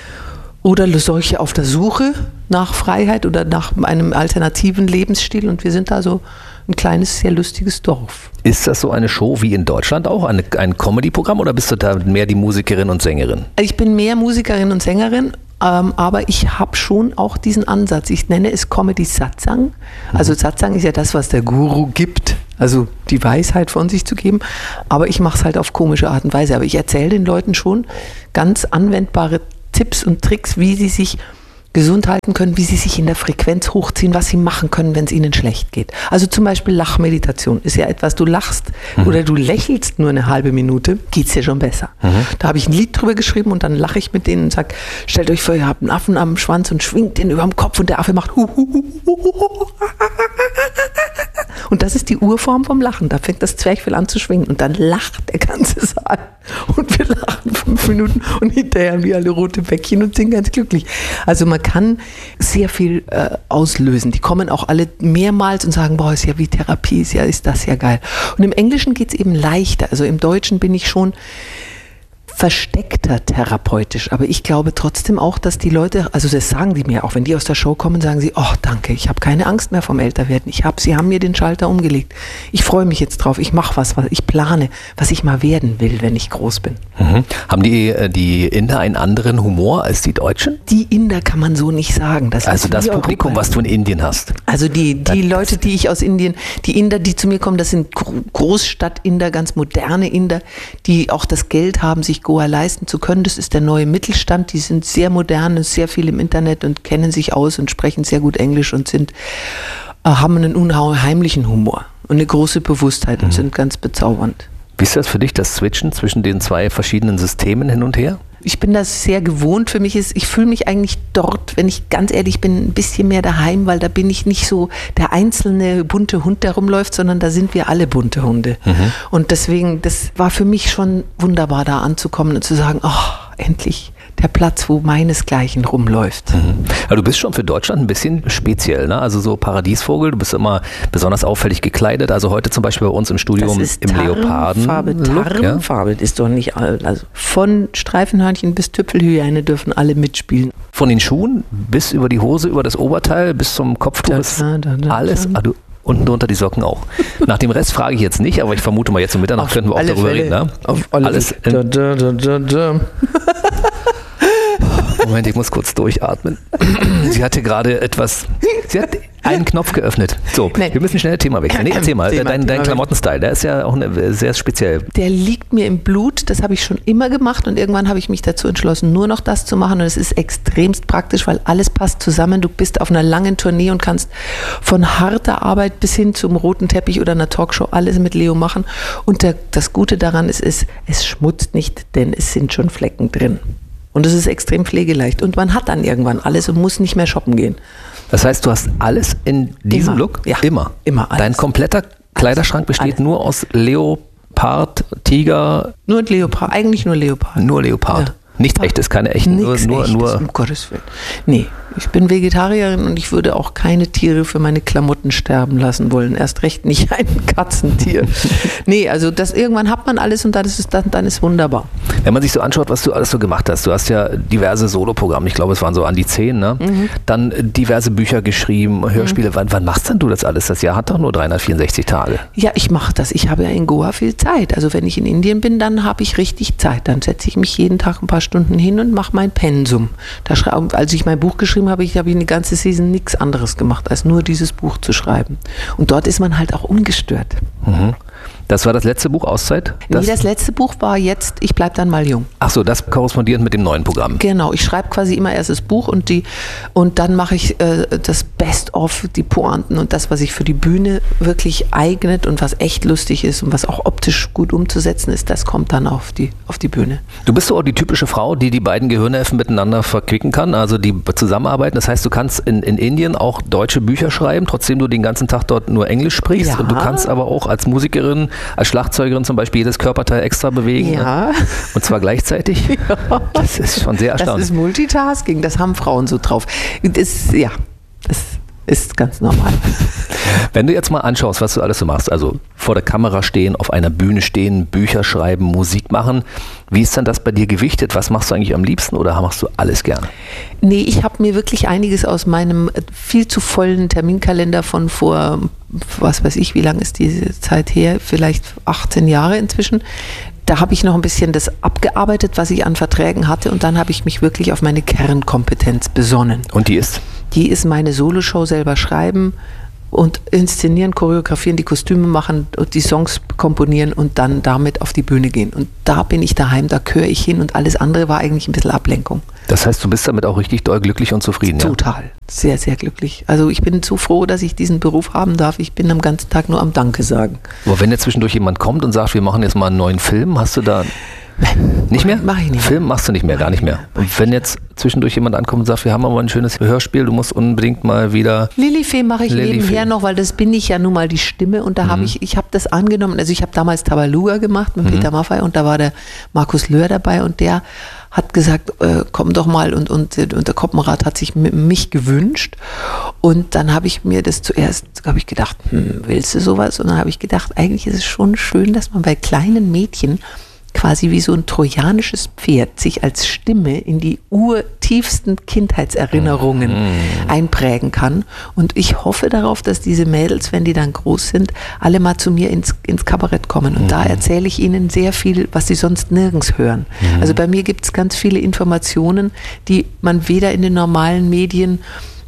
oder solche auf der Suche nach Freiheit oder nach einem alternativen Lebensstil und wir sind da so ein kleines, sehr lustiges Dorf. Ist das so eine Show wie in Deutschland auch, eine, ein Comedy-Programm, oder bist du da mehr die Musikerin und Sängerin? Ich bin mehr Musikerin und Sängerin, ähm, aber ich habe schon auch diesen Ansatz. Ich nenne es Comedy Satsang. Also Satsang ist ja das, was der Guru gibt, also die Weisheit von sich zu geben. Aber ich mache es halt auf komische Art und Weise. Aber ich erzähle den Leuten schon ganz anwendbare Tipps und Tricks, wie sie sich gesund halten können, wie sie sich in der Frequenz hochziehen, was sie machen können, wenn es ihnen schlecht geht. Also zum Beispiel Lachmeditation ist ja etwas, du lachst mhm. oder du lächelst nur eine halbe Minute, geht es dir schon besser. Mhm. Da habe ich ein Lied drüber geschrieben und dann lache ich mit denen und sage, stellt euch vor, ihr habt einen Affen am Schwanz und schwingt den über dem Kopf und der Affe macht hu, hu, hu, hu, hu. Und das ist die Urform vom Lachen. Da fängt das Zwerchfell an zu schwingen und dann lacht der ganze Saal. Und wir lachen fünf Minuten und hinterher haben wir alle rote Bäckchen und sind ganz glücklich. Also man kann sehr viel äh, auslösen. Die kommen auch alle mehrmals und sagen, boah, ist ja wie Therapie, ist ja, ist das ja geil. Und im Englischen geht es eben leichter. Also im Deutschen bin ich schon versteckter therapeutisch, aber ich glaube trotzdem auch, dass die Leute, also das sagen die mir auch, wenn die aus der Show kommen, sagen sie, oh danke, ich habe keine Angst mehr vom Älterwerden, ich habe, sie haben mir den Schalter umgelegt, ich freue mich jetzt drauf, ich mache was, was ich plane, was ich mal werden will, wenn ich groß bin. Mhm. Haben die, die Inder einen anderen Humor als die Deutschen? Die Inder kann man so nicht sagen. Das also das Publikum, Europa. Was du in Indien hast? Also die, die das, Leute, die ich aus Indien, die Inder, die zu mir kommen, das sind Großstadt-Inder, ganz moderne Inder, die auch das Geld haben, sich Goa leisten zu können. Das ist der neue Mittelstand. Die sind sehr modern, sehr viel im Internet und kennen sich aus und sprechen sehr gut Englisch und sind, äh, haben einen unheimlichen Humor und eine große Bewusstheit mhm. und sind ganz bezaubernd. Wie ist das für dich, das Switchen zwischen den zwei verschiedenen Systemen hin und her? Ich bin das sehr gewohnt. Für mich ist, ich fühle mich eigentlich dort, wenn ich ganz ehrlich bin, ein bisschen mehr daheim, weil da bin ich nicht so der einzelne bunte Hund, der rumläuft, sondern da sind wir alle bunte Hunde. Mhm. Und deswegen, das war für mich schon wunderbar, da anzukommen und zu sagen, oh, endlich der Platz, wo meinesgleichen rumläuft. Mhm. Aber du bist schon für Deutschland ein bisschen speziell, ne? Also so Paradiesvogel, du bist immer besonders auffällig gekleidet. Also heute zum Beispiel bei uns im Studio im Leopardenfarbe. Tarnfarbe ist doch nicht, also von Streifenhörnchen bis Tüpfelhyäne dürfen alle mitspielen. Von den Schuhen bis über die Hose, über das Oberteil bis zum Kopftuch ist alles. Ah, du, unten drunter die Socken auch. Nach dem Rest frage ich jetzt nicht, aber ich vermute mal jetzt um Mitternacht könnten wir auch darüber Fälle. reden. Ne? Auf alle alles. Da, da, da, da, da. Moment, ich muss kurz durchatmen. Sie hatte gerade etwas, sie hat einen Knopf geöffnet. So, nee. Wir müssen schnell das Thema wechseln. Nee, erzähl mal, Thema, dein, dein Klamottenstyle, der ist ja auch eine, sehr speziell. Der liegt mir im Blut, das habe ich schon immer gemacht und irgendwann habe ich mich dazu entschlossen, nur noch das zu machen und es ist extremst praktisch, weil alles passt zusammen. Du bist auf einer langen Tournee und kannst von harter Arbeit bis hin zum roten Teppich oder einer Talkshow alles mit Leo machen und der, das Gute daran ist, ist, es schmutzt nicht, denn es sind schon Flecken drin. Und es ist extrem pflegeleicht. Und man hat dann irgendwann alles und muss nicht mehr shoppen gehen. Das heißt, du hast alles in diesem immer. Look? Ja, immer. Immer alles. Dein kompletter Kleiderschrank besteht alles. Nur aus Leopard, Tiger? Nur Leopard, eigentlich nur Leopard. Nur Leopard. Ja. Nichts echtes, keine echten. Nichts nur, echtes, nur, um Gottes Willen. Nee, ich bin Vegetarierin und ich würde auch keine Tiere für meine Klamotten sterben lassen wollen. Erst recht nicht ein Katzentier. Nee, also das irgendwann hat man alles und dann ist es dann, dann ist wunderbar. Wenn man sich so anschaut, was du alles so gemacht hast, du hast ja diverse Soloprogramme, ich glaube es waren so an die zehn, ne? Mhm. Dann diverse Bücher geschrieben, Hörspiele. Mhm. Wann, wann machst denn du das alles? Das Jahr hat doch nur dreihundertvierundsechzig Tage. Ja, ich mache das. Ich habe ja in Goa viel Zeit. Also wenn ich in Indien bin, dann habe ich richtig Zeit. Dann setze ich mich jeden Tag ein paar Stunden hin und mache mein Pensum. Da schrei- als ich mein Buch geschrieben habe, ich habe ich eine ganze Season nichts anderes gemacht, als nur dieses Buch zu schreiben. Und dort ist man halt auch ungestört. Mhm. Das war das letzte Buch, Auszeit? Das nee, das letzte Buch war jetzt, ich bleib dann mal jung. Ach so, das korrespondiert mit dem neuen Programm. Genau, ich schreibe quasi immer erst das Buch und, die, und dann mache ich äh, das Best-of, die Pointen und das, was sich für die Bühne wirklich eignet und was echt lustig ist und was auch optisch gut umzusetzen ist, das kommt dann auf die, auf die Bühne. Du bist so auch die typische Frau, die die beiden Gehirnhälften miteinander verquicken kann, also die zusammenarbeiten. Das heißt, du kannst in, in Indien auch deutsche Bücher schreiben, trotzdem du den ganzen Tag dort nur Englisch sprichst. Ja. Und du kannst aber auch als Musikerin, als Schlagzeugerin zum Beispiel jedes Körperteil extra bewegen. Ja. Und zwar gleichzeitig. Ja. Das ist schon sehr erstaunlich. Das ist Multitasking, das haben Frauen so drauf. Das, ja, das ist ganz normal. Wenn du jetzt mal anschaust, was du alles so machst, also vor der Kamera stehen, auf einer Bühne stehen, Bücher schreiben, Musik machen, wie ist dann das bei dir gewichtet? Was machst du eigentlich am liebsten oder machst du alles gerne? Nee, ich habe mir wirklich einiges aus meinem viel zu vollen Terminkalender von vor, was weiß ich, wie lange ist diese Zeit her, vielleicht achtzehn Jahre inzwischen. Da habe ich noch ein bisschen das abgearbeitet, was ich an Verträgen hatte, und dann habe ich mich wirklich auf meine Kernkompetenz besonnen. Und die ist? Die ist meine Soloshow selber schreiben und inszenieren, choreografieren, die Kostüme machen, die Songs komponieren und dann damit auf die Bühne gehen. Und da bin ich daheim, da gehöre ich hin, und alles andere war eigentlich ein bisschen Ablenkung. Das heißt, du bist damit auch richtig doll glücklich und zufrieden, ja? Total. Sehr, sehr glücklich. Also ich bin so froh, dass ich diesen Beruf haben darf. Ich bin am ganzen Tag nur am Danke sagen. Aber wenn jetzt zwischendurch jemand kommt und sagt, wir machen jetzt mal einen neuen Film, hast du da... Nein, nicht mehr? Mach ich nicht. Film machst du nicht mehr, gar nicht mehr. Und wenn jetzt zwischendurch jemand ankommt und sagt, wir haben aber ein schönes Hörspiel, du musst unbedingt mal wieder... Lilifee mache ich Lilifee. nebenher noch, weil das bin ich ja nun mal die Stimme, und da Mhm. habe ich, ich habe das angenommen, also ich habe damals Tabaluga gemacht mit Mhm. Peter Maffay, und da war der Markus Löhr dabei, und der hat gesagt, äh, komm doch mal, und, und, und der Koppenrad hat sich m- mich gewünscht, und dann habe ich mir das zuerst, habe ich gedacht, hm, willst du sowas? Und dann habe ich gedacht, eigentlich ist es schon schön, dass man bei kleinen Mädchen quasi wie so ein trojanisches Pferd sich als Stimme in die urtiefsten Kindheitserinnerungen Mhm. einprägen kann. Und ich hoffe darauf, dass diese Mädels, wenn die dann groß sind, alle mal zu mir ins, ins Kabarett kommen. Und mhm. da erzähle ich ihnen sehr viel, was sie sonst nirgends hören. Mhm. Also bei mir gibt es ganz viele Informationen, die man weder in den normalen Medien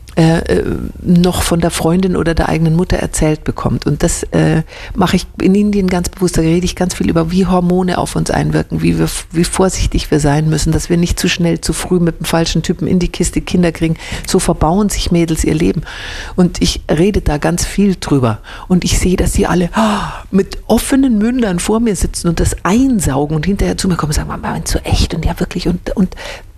Äh, noch von der Freundin oder der eigenen Mutter erzählt bekommt. Und das äh, mache ich in Indien ganz bewusst. Da rede ich ganz viel über, wie Hormone auf uns einwirken, wie, wir, wie vorsichtig wir sein müssen, dass wir nicht zu schnell, zu früh mit dem falschen Typen in die Kiste Kinder kriegen. So verbauen sich Mädels ihr Leben. Und ich rede da ganz viel drüber. Und ich sehe, dass sie alle oh, mit offenen Mündern vor mir sitzen und das einsaugen und hinterher zu mir kommen und sagen, Mama, meinst du echt? Und ja, wirklich. Und, und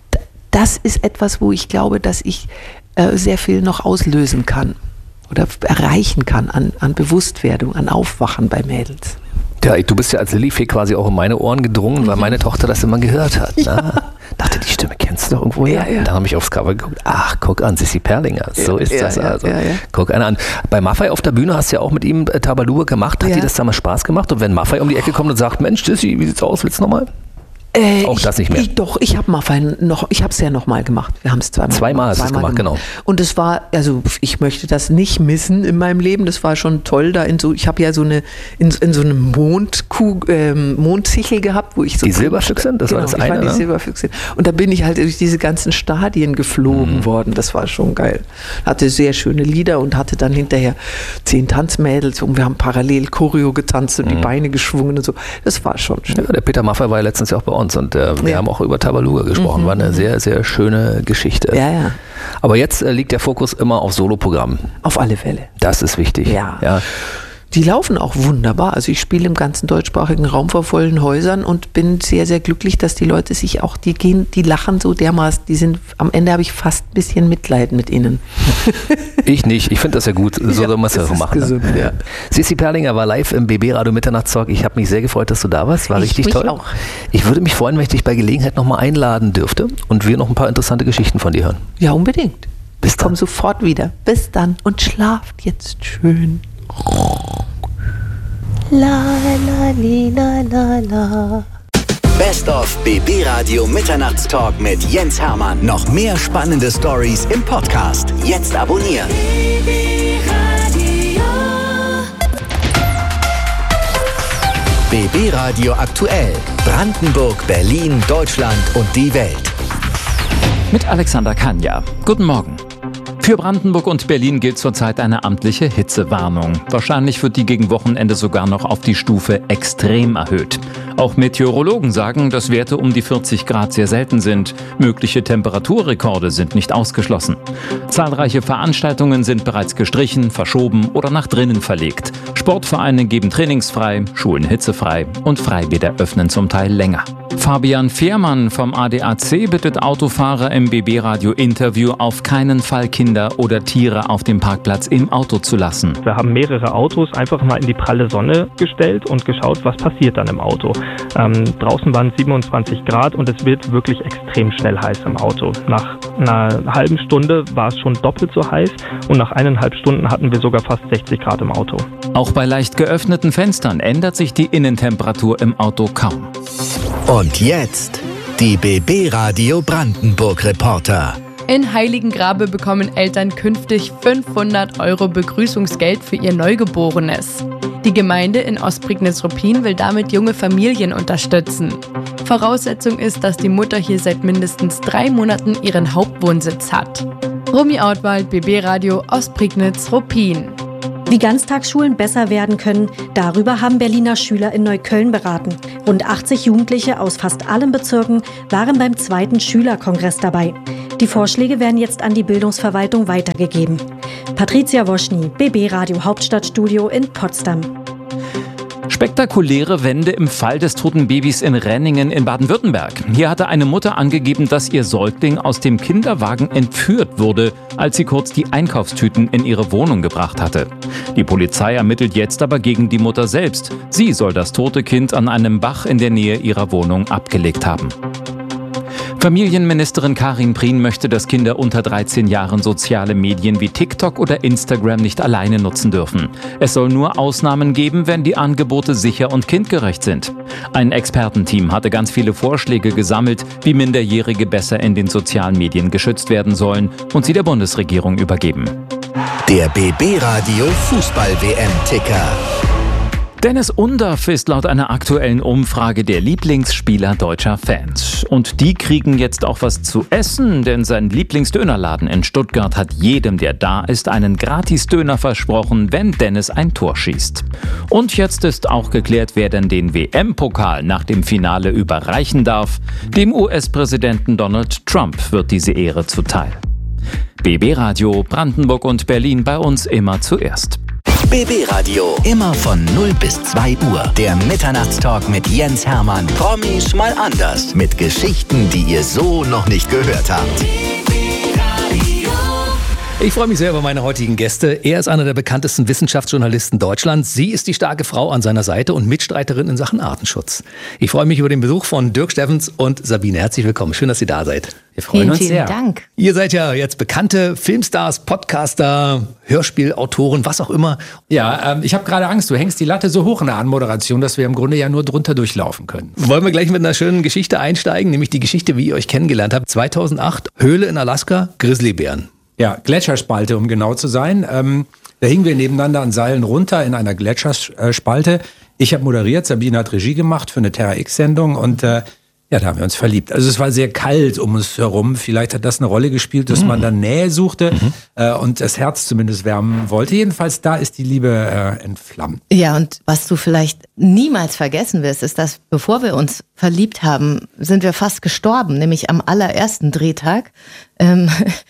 das ist etwas, wo ich glaube, dass ich sehr viel noch auslösen kann oder erreichen kann an, an Bewusstwerdung, an Aufwachen bei Mädels. Ja, du bist ja als Lilifee quasi auch in meine Ohren gedrungen, weil meine Tochter das immer gehört hat. Ja. Ne? Dachte, die Stimme kennst du doch irgendwo her. Ja, ja. Dann habe ich aufs Cover geguckt. Ach, guck an, Sissi Perlinger. So Ja, ist ja, das ja, also. ja, ja. Guck einer an. Bei Maffay auf der Bühne hast du ja auch mit ihm äh, Tabaluga gemacht. Hat Ja. dir das damals Spaß gemacht? Und wenn Maffay um die Ecke kommt und sagt, Mensch, Sissi, wie sieht's aus? Willst du nochmal? Äh, Auch ich, das nicht mehr. Ich, doch, ich habe Maffay noch, ich habe es ja nochmal gemacht. Wir haben es zweimal Zweimal hast du es gemacht, genau. Und es war, also ich möchte das nicht missen in meinem Leben. Das war schon toll da in so, ich habe ja so eine, in, in so einem Mondkuh, ähm, Mondsichel gehabt, wo ich so. Die Silberfüchsin, das war das ich eine, war die ne? Silberfüchsin. Und da bin ich halt durch diese ganzen Stadien geflogen Mhm. worden. Das war schon geil. Hatte sehr schöne Lieder und hatte dann hinterher zehn Tanzmädels und wir haben parallel Choreo getanzt und Mhm. die Beine geschwungen und so. Das war schon schön. Ja, der Peter Maffay war ja letztens ja auch bei uns und äh, wir Ja. haben auch über Tabaluga gesprochen. Mhm. War eine sehr, sehr schöne Geschichte. Ja, ja. Aber jetzt äh, liegt der Fokus immer auf Soloprogrammen. Auf alle Fälle. Das ist wichtig. Ja. ja. Die laufen auch wunderbar. Also ich spiele im ganzen deutschsprachigen Raum vor vollen Häusern und bin sehr, sehr glücklich, dass die Leute sich auch, die gehen, die lachen so dermaßen, die sind, am Ende habe ich fast ein bisschen Mitleid mit ihnen. Ich nicht. Ich finde das ja gut. So Ja, soll man es ja das so ist machen. gesund, ne? ja. Sissi Perlinger war live im B B Radio Mitternachtstalk. Ich habe mich sehr gefreut, dass du da warst. War Ich richtig mich toll. auch. Ich würde mich freuen, wenn ich dich bei Gelegenheit nochmal einladen dürfte und wir noch ein paar interessante Geschichten von dir hören. Ja, unbedingt. Bis Ich komme dann. sofort wieder. Bis dann und schlaft jetzt schön. La la li, la la la. Best of B B Radio Mitternachtstalk mit Jens Hermann. Noch mehr spannende Stories im Podcast. Jetzt abonnieren. B B Radio aktuell. Brandenburg, Berlin, Deutschland und die Welt. Mit Alexander Kanja. Guten Morgen. Für Brandenburg und Berlin gilt zurzeit eine amtliche Hitzewarnung. Wahrscheinlich wird die gegen Wochenende sogar noch auf die Stufe extrem erhöht. Auch Meteorologen sagen, dass Werte um die vierzig Grad sehr selten sind. Mögliche Temperaturrekorde sind nicht ausgeschlossen. Zahlreiche Veranstaltungen sind bereits gestrichen, verschoben oder nach drinnen verlegt. Sportvereine geben trainingsfrei, Schulen hitzefrei und Freibäder öffnen zum Teil länger. Fabian Fehrmann vom A D A C bittet Autofahrer im B B-Radio-Interview, auf keinen Fall Kinder oder Tiere auf dem Parkplatz im Auto zu lassen. Wir haben mehrere Autos einfach mal in die pralle Sonne gestellt und geschaut, was passiert dann im Auto. Ähm, draußen waren es siebenundzwanzig Grad und es wird wirklich extrem schnell heiß im Auto. Nach einer halben Stunde war es schon doppelt so heiß und nach eineinhalb Stunden hatten wir sogar fast sechzig Grad im Auto. Auch bei leicht geöffneten Fenstern ändert sich die Innentemperatur im Auto kaum. Und jetzt die B B-Radio Brandenburg-Reporter. In Heiligengrabe bekommen Eltern künftig fünfhundert Euro Begrüßungsgeld für ihr Neugeborenes. Die Gemeinde in Ostprignitz-Ruppin will damit junge Familien unterstützen. Voraussetzung ist, dass die Mutter hier seit mindestens drei Monaten ihren Hauptwohnsitz hat. Romy Ortwald, B B-Radio Ostprignitz-Ruppin. Wie Ganztagsschulen besser werden können, darüber haben Berliner Schüler in Neukölln beraten. Rund achtzig Jugendliche aus fast allen Bezirken waren beim zweiten Schülerkongress dabei. Die Vorschläge werden jetzt an die Bildungsverwaltung weitergegeben. Patricia Woschny, B B-Radio Hauptstadtstudio in Potsdam. Spektakuläre Wende im Fall des toten Babys in Renningen in Baden-Württemberg. Hier hatte eine Mutter angegeben, dass ihr Säugling aus dem Kinderwagen entführt wurde, als sie kurz die Einkaufstüten in ihre Wohnung gebracht hatte. Die Polizei ermittelt jetzt aber gegen die Mutter selbst. Sie soll das tote Kind an einem Bach in der Nähe ihrer Wohnung abgelegt haben. Familienministerin Karin Prien möchte, dass Kinder unter dreizehn Jahren soziale Medien wie TikTok oder Instagram nicht alleine nutzen dürfen. Es soll nur Ausnahmen geben, wenn die Angebote sicher und kindgerecht sind. Ein Expertenteam hatte ganz viele Vorschläge gesammelt, wie Minderjährige besser in den sozialen Medien geschützt werden sollen und sie der Bundesregierung übergeben. Der B B-Radio Fußball-W M-Ticker. Dennis Undaff ist laut einer aktuellen Umfrage der Lieblingsspieler deutscher Fans. Und die kriegen jetzt auch was zu essen, denn sein Lieblingsdönerladen in Stuttgart hat jedem, der da ist, einen Gratis-Döner versprochen, wenn Dennis ein Tor schießt. Und jetzt ist auch geklärt, wer denn den W M-Pokal nach dem Finale überreichen darf. Dem U S-Präsidenten Donald Trump wird diese Ehre zuteil. B B-Radio Brandenburg und Berlin, bei uns immer zuerst. B B-Radio, immer von null bis zwei Uhr. Der Mitternachtstalk mit Jens Hermann. Promis mal anders. Mit Geschichten, die ihr so noch nicht gehört habt. Ich freue mich sehr über meine heutigen Gäste. Er ist einer der bekanntesten Wissenschaftsjournalisten Deutschlands. Sie ist die starke Frau an seiner Seite und Mitstreiterin in Sachen Artenschutz. Ich freue mich über den Besuch von Dirk Steffens und Sabine. Herzlich willkommen. Schön, dass Sie da seid. Wir freuen vielen, uns vielen sehr. Dank. Ihr seid ja jetzt bekannte Filmstars, Podcaster, Hörspielautoren, was auch immer. Ja, ähm, ich habe gerade Angst. Du hängst die Latte so hoch in der Anmoderation, dass wir im Grunde ja nur drunter durchlaufen können. Wollen wir gleich mit einer schönen Geschichte einsteigen, nämlich die Geschichte, wie ihr euch kennengelernt habt. zweitausendacht, Höhle in Alaska, Grizzlybären. Ja, Gletscherspalte, um genau zu sein. Ähm, da hingen wir nebeneinander an Seilen runter in einer Gletscherspalte. Ich habe moderiert, Sabine hat Regie gemacht für eine Terra X-Sendung und äh, ja, da haben wir uns verliebt. Also es war sehr kalt um uns herum. Vielleicht hat das eine Rolle gespielt, dass mhm. man dann Nähe suchte mhm. äh, und das Herz zumindest wärmen wollte. Jedenfalls, da ist die Liebe äh, entflammt. Ja, und was du vielleicht niemals vergessen wirst, ist, dass bevor wir uns verliebt haben, sind wir fast gestorben, nämlich am allerersten Drehtag. Ähm,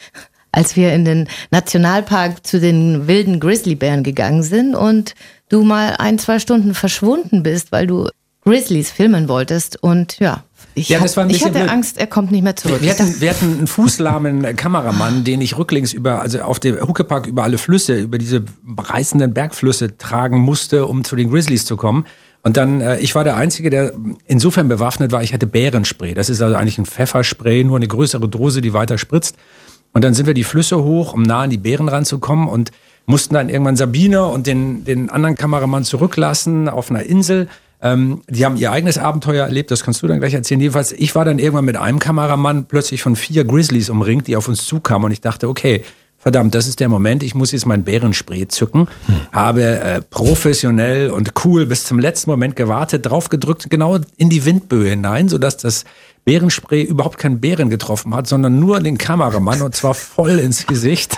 als wir in den Nationalpark zu den wilden Grizzlybären gegangen sind und du mal ein, zwei Stunden verschwunden bist, weil du Grizzlies filmen wolltest. Und ja, ich, ja, das war ein ich hatte blöd. Angst, er kommt nicht mehr zurück. Wir hatten, wir hatten einen fußlahmen Kameramann, den ich rücklings über, also auf dem Huckepark über alle Flüsse, über diese reißenden Bergflüsse tragen musste, um zu den Grizzlies zu kommen. Und dann, äh, ich war der Einzige, der insofern bewaffnet war, ich hatte Bärenspray. Das ist also eigentlich ein Pfefferspray, nur eine größere Dose, die weiter spritzt. Und dann sind wir die Flüsse hoch, um nah an die Bären ranzukommen und mussten dann irgendwann Sabine und den, den anderen Kameramann zurücklassen auf einer Insel. Ähm, die haben ihr eigenes Abenteuer erlebt, das kannst du dann gleich erzählen. Jedenfalls, ich war dann irgendwann mit einem Kameramann plötzlich von vier Grizzlies umringt, die auf uns zukamen und ich dachte, okay, verdammt, das ist der Moment, ich muss jetzt mein Bärenspray zücken. Hm. Habe äh, professionell und cool bis zum letzten Moment gewartet, drauf gedrückt, genau in die Windböe hinein, sodass das Bärenspray überhaupt keinen Bären getroffen hat, sondern nur den Kameramann und zwar voll ins Gesicht.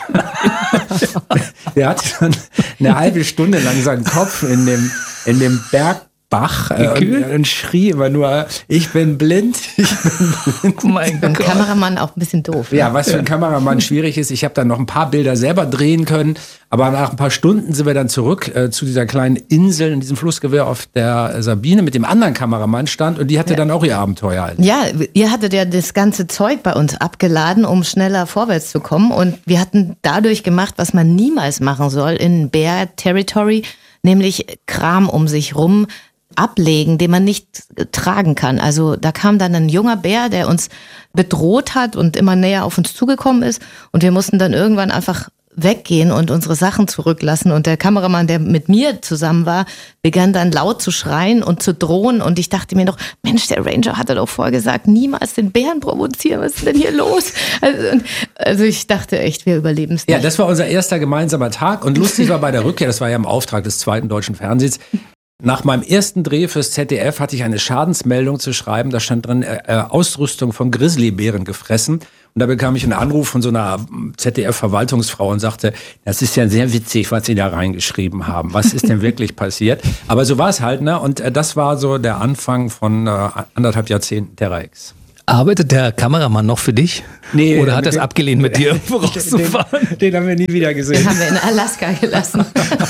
Der hat dann eine halbe Stunde lang seinen Kopf in dem, in dem Berg Bach äh, und, und schrie immer nur, ich bin blind, ich bin blind. Oh mein Gott. Ein Kameramann auch ein bisschen doof. Ja, was für ein Kameramann schwierig ist. Ich habe dann noch ein paar Bilder selber drehen können, aber nach ein paar Stunden sind wir dann zurück äh, zu dieser kleinen Insel in diesem Flussgewehr, auf der Sabine mit dem anderen Kameramann stand und die hatte ja. dann auch ihr Abenteuer. Ja, ihr hattet ja das ganze Zeug bei uns abgeladen, um schneller vorwärts zu kommen und wir hatten dadurch gemacht, was man niemals machen soll in Bear Territory, nämlich Kram um sich rum ablegen, den man nicht tragen kann. Also da kam dann ein junger Bär, der uns bedroht hat und immer näher auf uns zugekommen ist und wir mussten dann irgendwann einfach weggehen und unsere Sachen zurücklassen und der Kameramann, der mit mir zusammen war, begann dann laut zu schreien und zu drohen und ich dachte mir noch, Mensch, der Ranger hatte doch vorher gesagt, niemals den Bären provozieren, was ist denn hier los? Also, also ich dachte echt, wir überleben es nicht. Ja, das war unser erster gemeinsamer Tag und lustig war bei der Rückkehr, das war ja im Auftrag des zweiten deutschen Fernsehens, nach meinem ersten Dreh fürs Z D F hatte ich eine Schadensmeldung zu schreiben. Da stand drin, äh, Ausrüstung von Grizzlybären gefressen. Und da bekam ich einen Anruf von so einer Z D F-Verwaltungsfrau und sagte, das ist ja sehr witzig, was Sie da reingeschrieben haben. Was ist denn wirklich passiert? Aber so war es halt, ne? Und äh, das war so der Anfang von äh, anderthalb Jahrzehnten Terra X. Arbeitet der Kameramann noch für dich? Nee. Oder hat er es abgelehnt, mit dir vorauszufahren? Den, den haben wir nie wieder gesehen. Den haben wir in Alaska gelassen.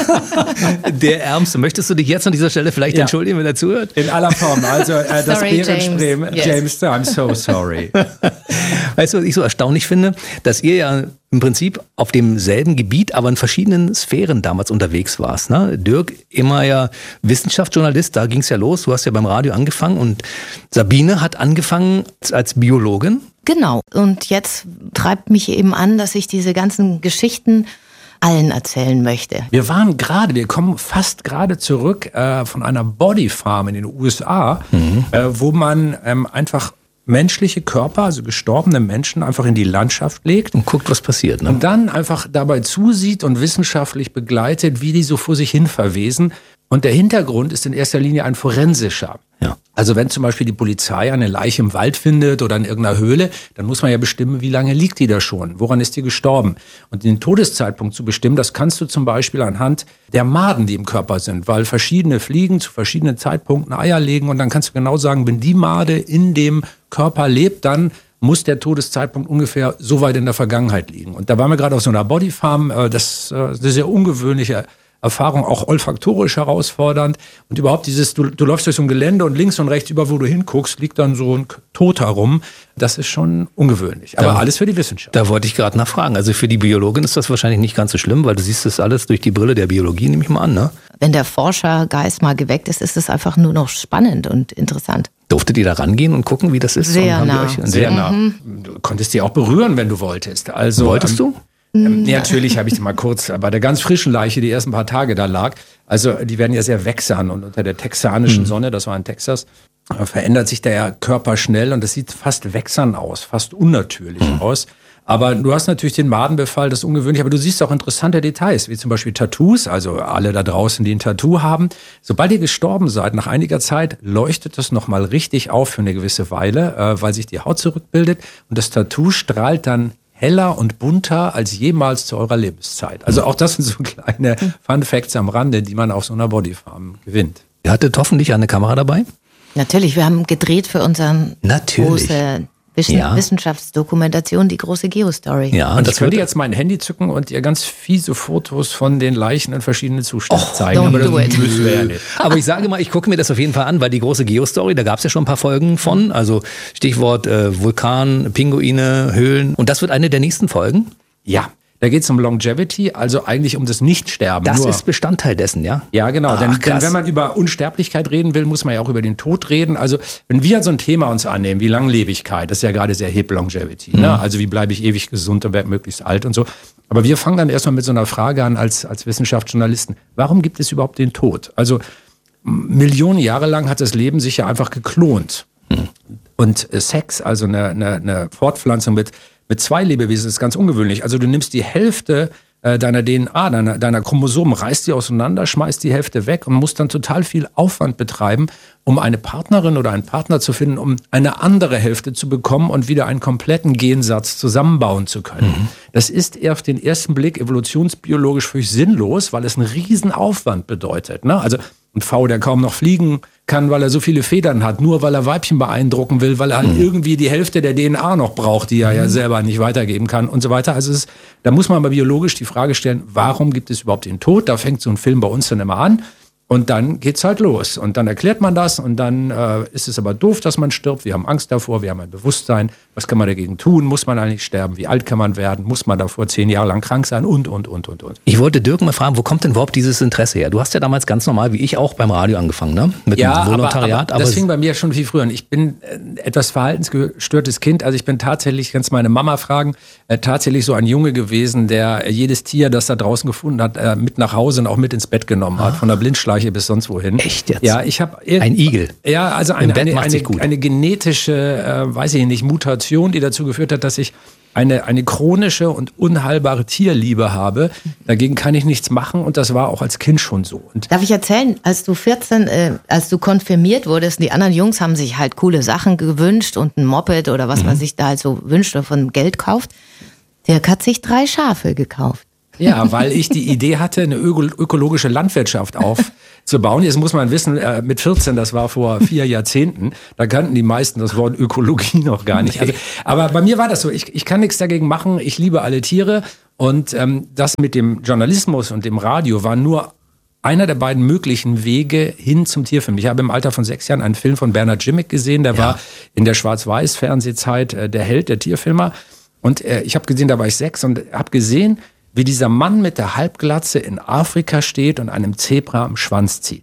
Der Ärmste. Möchtest du dich jetzt an dieser Stelle vielleicht ja. entschuldigen, wenn er zuhört? In aller Form. Also äh, das sorry, Bärenspray. James. Yes. James, I'm so sorry. Weißt du, was ich so erstaunlich finde? Dass ihr ja im Prinzip auf demselben Gebiet, aber in verschiedenen Sphären damals unterwegs warst. Ne? Dirk, immer ja Wissenschaftsjournalist, da ging es ja los. Du hast ja beim Radio angefangen und Sabine hat angefangen als Biologin. Genau. Und jetzt treibt mich eben an, dass ich diese ganzen Geschichten allen erzählen möchte. Wir waren gerade, wir kommen fast gerade zurück äh, von einer Bodyfarm in den U S A, mhm. äh, wo man ähm, einfach menschliche Körper, also gestorbene Menschen, einfach in die Landschaft legt. Und guckt, was passiert. Ne? Und dann einfach dabei zusieht und wissenschaftlich begleitet, wie die so vor sich hin verwesen. Und der Hintergrund ist in erster Linie ein forensischer. Ja. Also wenn zum Beispiel die Polizei eine Leiche im Wald findet oder in irgendeiner Höhle, dann muss man ja bestimmen, wie lange liegt die da schon, woran ist die gestorben. Und den Todeszeitpunkt zu bestimmen, das kannst du zum Beispiel anhand der Maden, die im Körper sind, weil verschiedene Fliegen zu verschiedenen Zeitpunkten Eier legen und dann kannst du genau sagen, wenn die Made in dem Körper lebt, dann muss der Todeszeitpunkt ungefähr so weit in der Vergangenheit liegen. Und da waren wir gerade auf so einer Bodyfarm, das ist eine sehr ungewöhnliche Erfahrung, auch olfaktorisch herausfordernd. Und überhaupt dieses, du, du läufst durch so ein Gelände und links und rechts, über wo du hinguckst, liegt dann so ein Toter rum. Das ist schon ungewöhnlich. Aber da, alles für die Wissenschaft. Da wollte ich gerade nachfragen. Also für die Biologin ist das wahrscheinlich nicht ganz so schlimm, weil du siehst das alles durch die Brille der Biologie, nehme ich mal an, ne? Wenn der Forschergeist mal geweckt ist, ist es einfach nur noch spannend und interessant. Durftet ihr da rangehen und gucken, wie das ist? Sehr nah. Euch, sehr, sehr nah. Mhm. Du konntest die auch berühren, wenn du wolltest. Also, Wolltest ähm, du? Ähm, ja, natürlich habe ich sie mal kurz bei der ganz frischen Leiche, die ersten paar Tage da lag. Also die werden ja sehr wächsern und unter der texanischen Mhm. Sonne, das war in Texas, äh, verändert sich der Körper schnell und das sieht fast wächsern aus, fast unnatürlich Mhm. aus. Aber du hast natürlich den Madenbefall, das ist ungewöhnlich, aber du siehst auch interessante Details, wie zum Beispiel Tattoos, also alle da draußen, die ein Tattoo haben. Sobald ihr gestorben seid, nach einiger Zeit leuchtet das nochmal richtig auf für eine gewisse Weile, äh, weil sich die Haut zurückbildet und das Tattoo strahlt dann heller und bunter als jemals zu eurer Lebenszeit. Also auch das sind so kleine Fun Facts am Rande, die man auf so einer Bodyfarm gewinnt. Ihr hattet hoffentlich eine Kamera dabei? Natürlich, wir haben gedreht für unseren Natürlich. große Wissen- Ja. Wissenschaftsdokumentation, die große Geostory. Ja, Und das ich könnte wird- jetzt mein Handy zücken und ihr ganz fiese Fotos von den Leichen in verschiedenen Zuständen zeigen. don't Aber das do it. müssen wir ja nicht. Aber ich sage mal, ich gucke mir das auf jeden Fall an, weil die große Geostory, da gab es ja schon ein paar Folgen von. Also Stichwort äh, Vulkan, Pinguine, Höhlen. Und das wird eine der nächsten Folgen. Ja, da geht es um Longevity, also eigentlich um das Nichtsterben. Das Nur. ist Bestandteil dessen, ja? Ja, genau. Ach, denn, denn krass. wenn man über Unsterblichkeit reden will, muss man ja auch über den Tod reden. Also wenn wir so ein Thema uns annehmen, wie Langlebigkeit, das ist ja gerade sehr hip, Longevity. Mhm. Ne? Also wie bleibe ich ewig gesund und werde möglichst alt und so. Aber wir fangen dann erstmal mit so einer Frage an als, als Wissenschaftsjournalisten. Warum gibt es überhaupt den Tod? Also Millionen Jahre lang hat das Leben sich ja einfach geklont. Mhm. Und äh, Sex, also eine, eine, eine Fortpflanzung mit, mit zwei Lebewesen, ist ganz ungewöhnlich. Also du nimmst die Hälfte äh, deiner D N A, deiner, deiner Chromosomen, reißt die auseinander, schmeißt die Hälfte weg und musst dann total viel Aufwand betreiben, um eine Partnerin oder einen Partner zu finden, um eine andere Hälfte zu bekommen und wieder einen kompletten Gensatz zusammenbauen zu können. Mhm. Das ist eher auf den ersten Blick evolutionsbiologisch völlig sinnlos, weil es einen riesen Aufwand bedeutet. Ne? Also ein V, der kaum noch fliegen kann, weil er so viele Federn hat, nur weil er Weibchen beeindrucken will, weil er halt mhm. irgendwie die Hälfte der D N A noch braucht, die er ja selber nicht weitergeben kann und so weiter. Also es ist, da muss man aber biologisch die Frage stellen, warum gibt es überhaupt den Tod? Da fängt so ein Film bei uns dann immer an. Und dann geht's halt los. Und dann erklärt man das und dann äh, ist es aber doof, dass man stirbt. Wir haben Angst davor, wir haben ein Bewusstsein. Was kann man dagegen tun? Muss man eigentlich sterben? Wie alt kann man werden? Muss man davor zehn Jahre lang krank sein? Und, und, und, und, und. Ich wollte Dirk mal fragen, wo kommt denn überhaupt dieses Interesse her? Du hast ja damals ganz normal, wie ich auch, beim Radio angefangen, ne? Mit ja, dem Volontariat. Aber, aber das fing bei mir schon viel früher an. Ich bin ein etwas verhaltensgestörtes Kind. Also ich bin tatsächlich, kannst meine Mama fragen, äh, tatsächlich so ein Junge gewesen, der jedes Tier, das da draußen gefunden hat, äh, mit nach Hause und auch mit ins Bett genommen hat. Von der Blindschleiche bis sonst wohin. Echt jetzt? Ja, ich habe ein Igel. Ja, also eine, eine, eine, eine genetische, äh, weiß ich nicht, Mutation, die dazu geführt hat, dass ich eine, eine chronische und unheilbare Tierliebe habe. Dagegen kann ich nichts machen und das war auch als Kind schon so. Und darf ich erzählen, als du vierzehn, äh, als du konfirmiert wurdest, die anderen Jungs haben sich halt coole Sachen gewünscht und ein Moped oder was mhm. man sich da halt so wünscht oder von Geld kauft. Dirk hat sich drei Schafe gekauft. Ja, weil ich die Idee hatte, eine ökologische Landwirtschaft aufzubauen. Jetzt muss man wissen, mit vierzehn, das war vor vier Jahrzehnten, da kannten die meisten das Wort Ökologie noch gar nicht. Also, aber bei mir war das so, ich, ich kann nichts dagegen machen, ich liebe alle Tiere und ähm, das mit dem Journalismus und dem Radio war nur einer der beiden möglichen Wege hin zum Tierfilm. Ich habe im Alter von sechs Jahren einen Film von Bernhard Jimmick gesehen, der ja. war in der Schwarz-Weiß-Fernsehzeit äh, der Held, der Tierfilmer und äh, ich habe gesehen, da war ich sechs und habe gesehen, wie dieser Mann mit der Halbglatze in Afrika steht und einem Zebra am Schwanz zieht.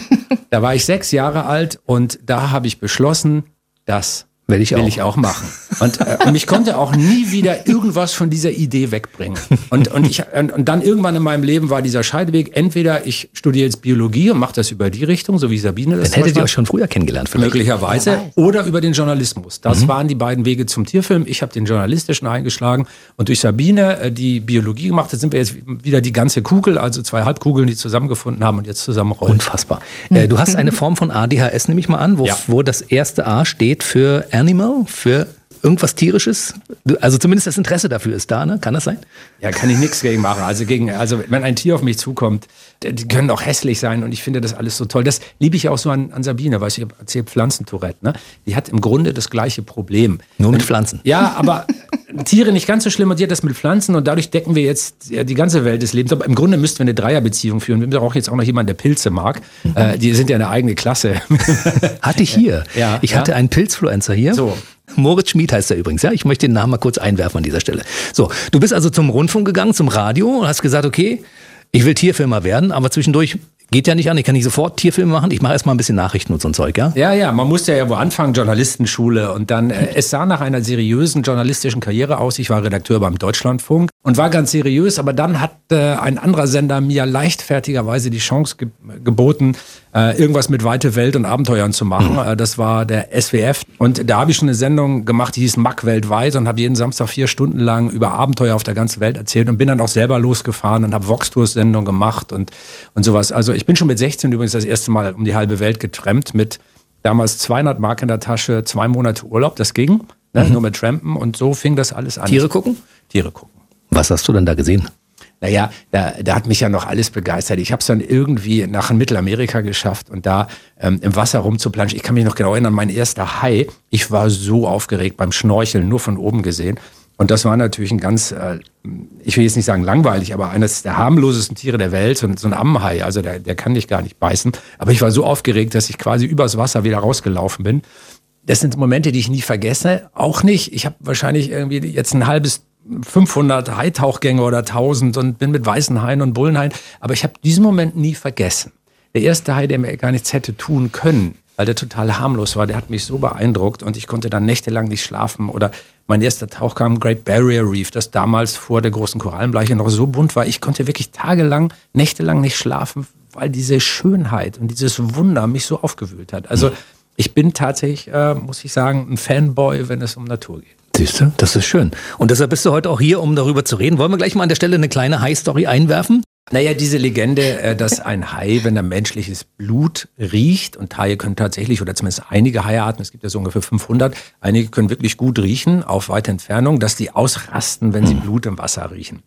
Da war ich sechs Jahre alt und da habe ich beschlossen, das will ich, will auch. ich auch machen. Und, äh, und ich konnte auch nie wieder irgendwas von dieser Idee wegbringen. Und, und, ich, und, und dann irgendwann in meinem Leben war dieser Scheideweg, entweder ich studiere jetzt Biologie und mache das über die Richtung, so wie Sabine das Dann hättet ihr euch schon früher kennengelernt vielleicht. Möglicherweise. Oder über den Journalismus. Das mhm. waren die beiden Wege zum Tierfilm. Ich habe den journalistischen eingeschlagen und durch Sabine, die Biologie gemacht hat, sind wir jetzt wieder die ganze Kugel, also zwei Halbkugeln, die zusammengefunden haben und jetzt zusammenrollen. Unfassbar. Äh, du hast eine Form von A D H S, nehme ich mal an, wo, ja. wo das erste A steht für Animal, für irgendwas Tierisches? Also zumindest das Interesse dafür ist da, ne? Kann das sein? Ja, kann ich nichts gegen machen. Also, gegen, also wenn ein Tier auf mich zukommt, die können auch hässlich sein und ich finde das alles so toll. Das liebe ich auch so an, an Sabine, weil ich erzähle Pflanzentourette. Ne? Die hat im Grunde das gleiche Problem. Nur mit Pflanzen. Ja, aber Tiere nicht ganz so schlimm und die hat das mit Pflanzen und dadurch decken wir jetzt ja, die ganze Welt des Lebens. Aber im Grunde müssten wir eine Dreierbeziehung führen. Wir brauchen jetzt auch noch jemanden, der Pilze mag. Äh, die sind ja eine eigene Klasse. Hatte ich hier. Ja, ich ja. hatte einen Pilzfluencer hier. So. Moritz Schmid heißt er übrigens, ja. Ich möchte den Namen mal kurz einwerfen an dieser Stelle. So, du bist also zum Rundfunk gegangen, zum Radio und hast gesagt, okay, ich will Tierfilmer werden, aber zwischendurch geht ja nicht an, ich kann nicht sofort Tierfilme machen, ich mache erstmal ein bisschen Nachrichten und so ein Zeug, ja? Ja, ja, man musste ja wo anfangen, Journalistenschule und dann, äh, es sah nach einer seriösen journalistischen Karriere aus. Ich war Redakteur beim Deutschlandfunk und war ganz seriös, aber dann hat äh, ein anderer Sender mir leichtfertigerweise die Chance ge- geboten, äh, irgendwas mit Weite Welt und Abenteuern zu machen. Mhm. Äh, das war der S W F und da habe ich schon eine Sendung gemacht, die hieß Mack weltweit und habe jeden Samstag vier Stunden lang über Abenteuer auf der ganzen Welt erzählt und bin dann auch selber losgefahren und habe Vox-Tours-Sendungen gemacht und, und sowas. Also ich bin schon mit sechzehn übrigens das erste Mal um die halbe Welt getrampt mit damals zweihundert Mark in der Tasche, zwei Monate Urlaub, das ging, ne? mhm. nur mit Trampen und so fing das alles an. Tiere gucken? Tiere gucken. Was hast du denn da gesehen? Naja, da, da hat mich ja noch alles begeistert. Ich habe es dann irgendwie nach Mittelamerika geschafft und da ähm, im Wasser rumzuplanschen. Ich kann mich noch genau erinnern, mein erster Hai, ich war so aufgeregt beim Schnorcheln, nur von oben gesehen. Und das war natürlich ein ganz, äh, ich will jetzt nicht sagen langweilig, aber eines der harmlosesten Tiere der Welt, so, so ein Ammenhai, also der, der kann dich gar nicht beißen. Aber ich war so aufgeregt, dass ich quasi übers Wasser wieder rausgelaufen bin. Das sind Momente, die ich nie vergesse. Auch nicht. Ich habe wahrscheinlich irgendwie jetzt ein halbes fünfhundert Haitauchgänge oder tausend und bin mit weißen Haien und Bullenhaien. Aber ich habe diesen Moment nie vergessen. Der erste Hai, der mir gar nichts hätte tun können, weil der total harmlos war, der hat mich so beeindruckt und ich konnte dann nächtelang nicht schlafen. Oder mein erster Tauchgang Great Barrier Reef, das damals vor der großen Korallenbleiche noch so bunt war. Ich konnte wirklich tagelang, nächtelang nicht schlafen, weil diese Schönheit und dieses Wunder mich so aufgewühlt hat. Also ich bin tatsächlich, äh, muss ich sagen, ein Fanboy, wenn es um Natur geht. Siehst du, das ist schön. Und deshalb bist du heute auch hier, um darüber zu reden. Wollen wir gleich mal an der Stelle eine kleine Hai-Story einwerfen? Naja, diese Legende, dass ein Hai, wenn er menschliches Blut riecht, und Haie können tatsächlich, oder zumindest einige Haiarten, es gibt ja so ungefähr fünfhundert, einige können wirklich gut riechen, auf weite Entfernung, dass die ausrasten, wenn sie Blut im Wasser riechen.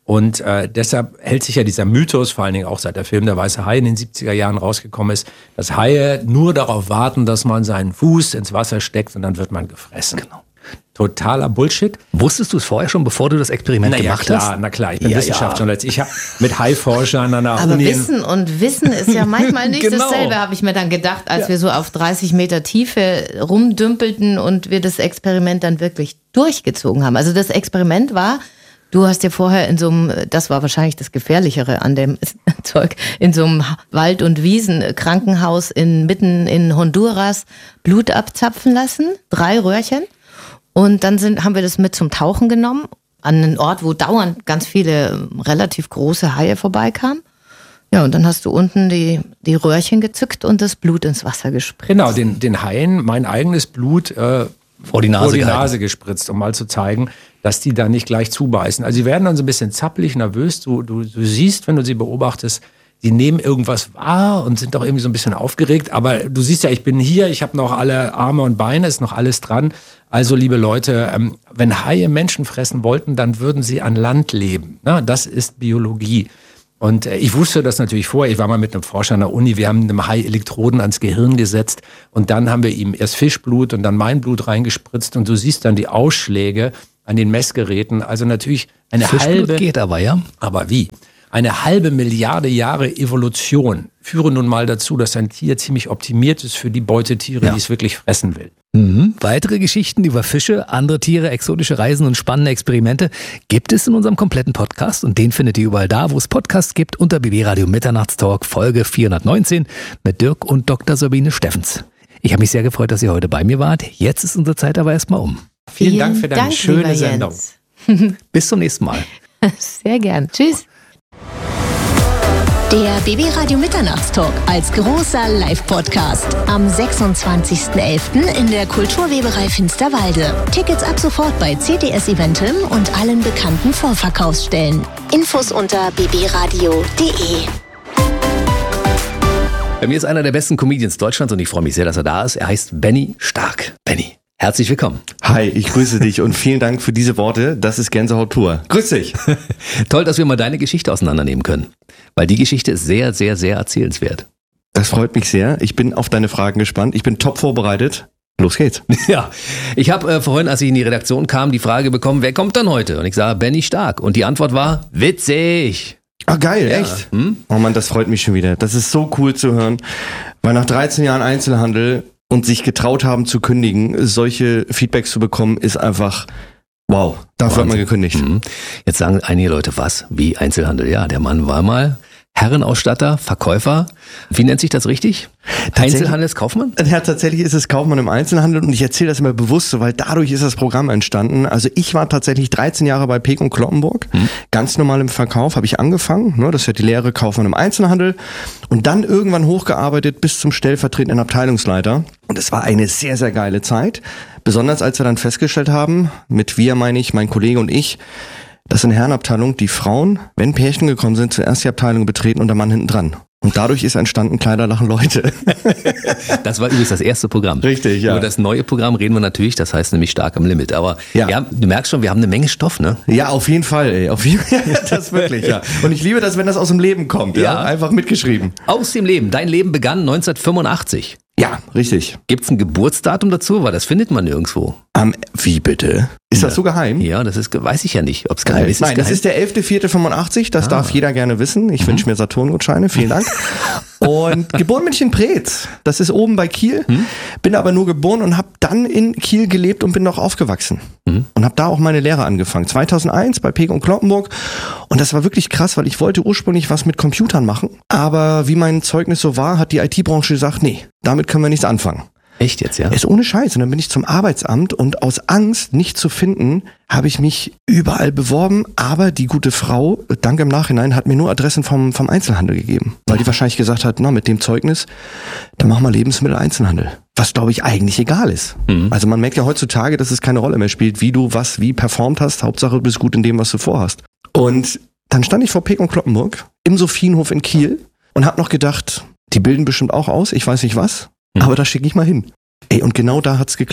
Und äh, deshalb hält sich ja dieser Mythos, vor allen Dingen auch seit der Film Der weiße Hai in den siebziger Jahren rausgekommen ist, dass Haie nur darauf warten, dass man seinen Fuß ins Wasser steckt und dann wird man gefressen. Genau. Totaler Bullshit. Wusstest du es vorher schon, bevor du das Experiment na ja, gemacht klar, hast? Na klar, ich bin ja, Wissenschaftsjournalist. Ja. Ich habe mit Haiforschern an der Aber Uni... Wissen und Wissen ist ja manchmal nicht genau. dasselbe, habe ich mir dann gedacht, als ja. wir so auf dreißig Meter Tiefe rumdümpelten und wir das Experiment dann wirklich durchgezogen haben. Also das Experiment war, du hast dir vorher in so einem, das war wahrscheinlich das Gefährlichere an dem Zeug, in so einem Wald- und Wiesenkrankenhaus in, mitten in Honduras Blut abzapfen lassen, drei Röhrchen. Und dann sind, haben wir das mit zum Tauchen genommen, an einen Ort, wo dauernd ganz viele relativ große Haie vorbeikamen. Ja, und dann hast du unten die, die Röhrchen gezückt und das Blut ins Wasser gespritzt. Genau, den, den Haien mein eigenes Blut äh, vor die Nase, vor die Nase gespritzt, um mal zu zeigen, dass die da nicht gleich zubeißen. Also sie werden dann so ein bisschen zappelig, nervös. Du, du, du siehst, wenn du sie beobachtest, die nehmen irgendwas wahr und sind doch irgendwie so ein bisschen aufgeregt. Aber du siehst ja, ich bin hier, ich habe noch alle Arme und Beine, ist noch alles dran. Also liebe Leute, ähm, wenn Haie Menschen fressen wollten, dann würden sie an Land leben. Na, das ist Biologie. Und äh, ich wusste das natürlich vorher. Ich war mal mit einem Forscher an der Uni. Wir haben einem Hai Elektroden ans Gehirn gesetzt. Und dann haben wir ihm erst Fischblut und dann mein Blut reingespritzt. Und du siehst dann die Ausschläge an den Messgeräten. Also natürlich eine Fischblut halbe... geht aber, ja. Aber wie? Eine halbe Milliarde Jahre Evolution führen nun mal dazu, dass ein Tier ziemlich optimiert ist für die Beutetiere, Ja. die es wirklich fressen will. Mhm. Weitere Geschichten über Fische, andere Tiere, exotische Reisen und spannende Experimente gibt es in unserem kompletten Podcast und den findet ihr überall da, wo es Podcasts gibt, unter B B Radio Mitternachtstalk Folge vierhundertneunzehn mit Dirk und Doktor Sabine Steffens. Ich habe mich sehr gefreut, dass ihr heute bei mir wart. Jetzt ist unsere Zeit aber erstmal um. Vielen, Dank für deine Dank, schöne lieber Sendung. Jens. Bis zum nächsten Mal. Sehr gern. Tschüss. Der B B Radio Mitternachtstalk als großer Live-Podcast am sechsundzwanzigsten elften in der Kulturweberei Finsterwalde. Tickets ab sofort bei C T S Eventim und allen bekannten Vorverkaufsstellen. Infos unter b b radio punkt de. Bei mir ist einer der besten Comedians Deutschlands und ich freue mich sehr, dass er da ist. Er heißt Benny Stark. Benny, herzlich willkommen. Hi, ich grüße dich und vielen Dank für diese Worte. Das ist Gänsehaut pur. Grüß dich. Toll, dass wir mal deine Geschichte auseinandernehmen können. Weil die Geschichte ist sehr, sehr, sehr erzählenswert. Das freut mich sehr. Ich bin auf deine Fragen gespannt. Ich bin top vorbereitet. Los geht's. Ja, ich habe äh, vorhin, als ich in die Redaktion kam, die Frage bekommen, wer kommt dann heute? Und ich sage, Benny Stark. Und die Antwort war, witzig. Ah, geil, Ja. echt? Hm? Oh Mann, das freut mich schon wieder. Das ist so cool zu hören. Weil nach dreizehn Jahren Einzelhandel und sich getraut haben zu kündigen, solche Feedbacks zu bekommen, ist einfach wow. Dafür hat man gekündigt. Mhm. Jetzt sagen einige Leute, was? Wie Einzelhandel? Ja, der Mann war mal Herrenausstatter, Verkäufer. Wie nennt sich das richtig? Einzelhandelskaufmann? Ja, tatsächlich ist es Kaufmann im Einzelhandel und ich erzähle das immer bewusst so, weil dadurch ist das Programm entstanden. Also ich war tatsächlich dreizehn Jahre bei Peek und Kloppenburg, hm. ganz normal im Verkauf habe ich angefangen, ne, das ist ja die Lehre Kaufmann im Einzelhandel und dann irgendwann hochgearbeitet bis zum stellvertretenden Abteilungsleiter und es war eine sehr, sehr geile Zeit, besonders als wir dann festgestellt haben, mit wir meine ich, mein Kollege und ich, dass in der Herrenabteilung die Frauen, wenn Pärchen gekommen sind, zuerst die Abteilung betreten und der Mann hinten dran. Und dadurch ist entstanden Kleider lachen Leute. Das war übrigens das erste Programm. Richtig, ja. Über das neue Programm reden wir natürlich, das heißt nämlich stark am Limit. Aber ja. ja, du merkst schon, wir haben eine Menge Stoff, ne? Ja, auf jeden Fall, ey. Auf jeden Fall, das wirklich, ja. Und ich liebe das, wenn das aus dem Leben kommt, ja. ja. Einfach mitgeschrieben. Aus dem Leben. Dein Leben begann neunzehnhundertfünfundachtzig. Ja, richtig. Gibt's ein Geburtsdatum dazu? Weil das findet man nirgendwo. Um, wie bitte? Ist ja. das so geheim? Ja, das ist, weiß ich ja nicht, ob es geheim ist. Nein, ist das ist der elfter vierter fünfundachtzig, das ah. darf jeder gerne wissen. Ich mhm. wünsche mir Saturngutscheine, vielen Dank. Und geboren bin ich in Preetz, das ist oben bei Kiel, mhm. bin aber nur geboren und habe dann in Kiel gelebt und bin noch aufgewachsen. Mhm. Und habe da auch meine Lehre angefangen. zweitausendeins bei Peek und Kloppenburg. Und das war wirklich krass, weil ich wollte ursprünglich was mit Computern machen. Aber wie mein Zeugnis so war, hat die I T-Branche gesagt, nee, damit können wir nichts anfangen. Echt jetzt, ja? Ist ohne Scheiß. Und dann bin ich zum Arbeitsamt und aus Angst, nicht zu finden, habe ich mich überall beworben. Aber die gute Frau, dank im Nachhinein, hat mir nur Adressen vom, vom Einzelhandel gegeben. Weil die wahrscheinlich gesagt hat, na, mit dem Zeugnis, dann machen wir Lebensmitteleinzelhandel. Was, glaube ich, eigentlich egal ist. Mhm. Also man merkt ja heutzutage, dass es keine Rolle mehr spielt, wie du was wie performt hast. Hauptsache, du bist gut in dem, was du vorhast. Und dann stand ich vor Peek und Kloppenburg im Sophienhof in Kiel und habe noch gedacht, die bilden bestimmt auch aus, ich weiß nicht was. Aber da schicke ich mal hin. Ey, und genau da hat's geklappt.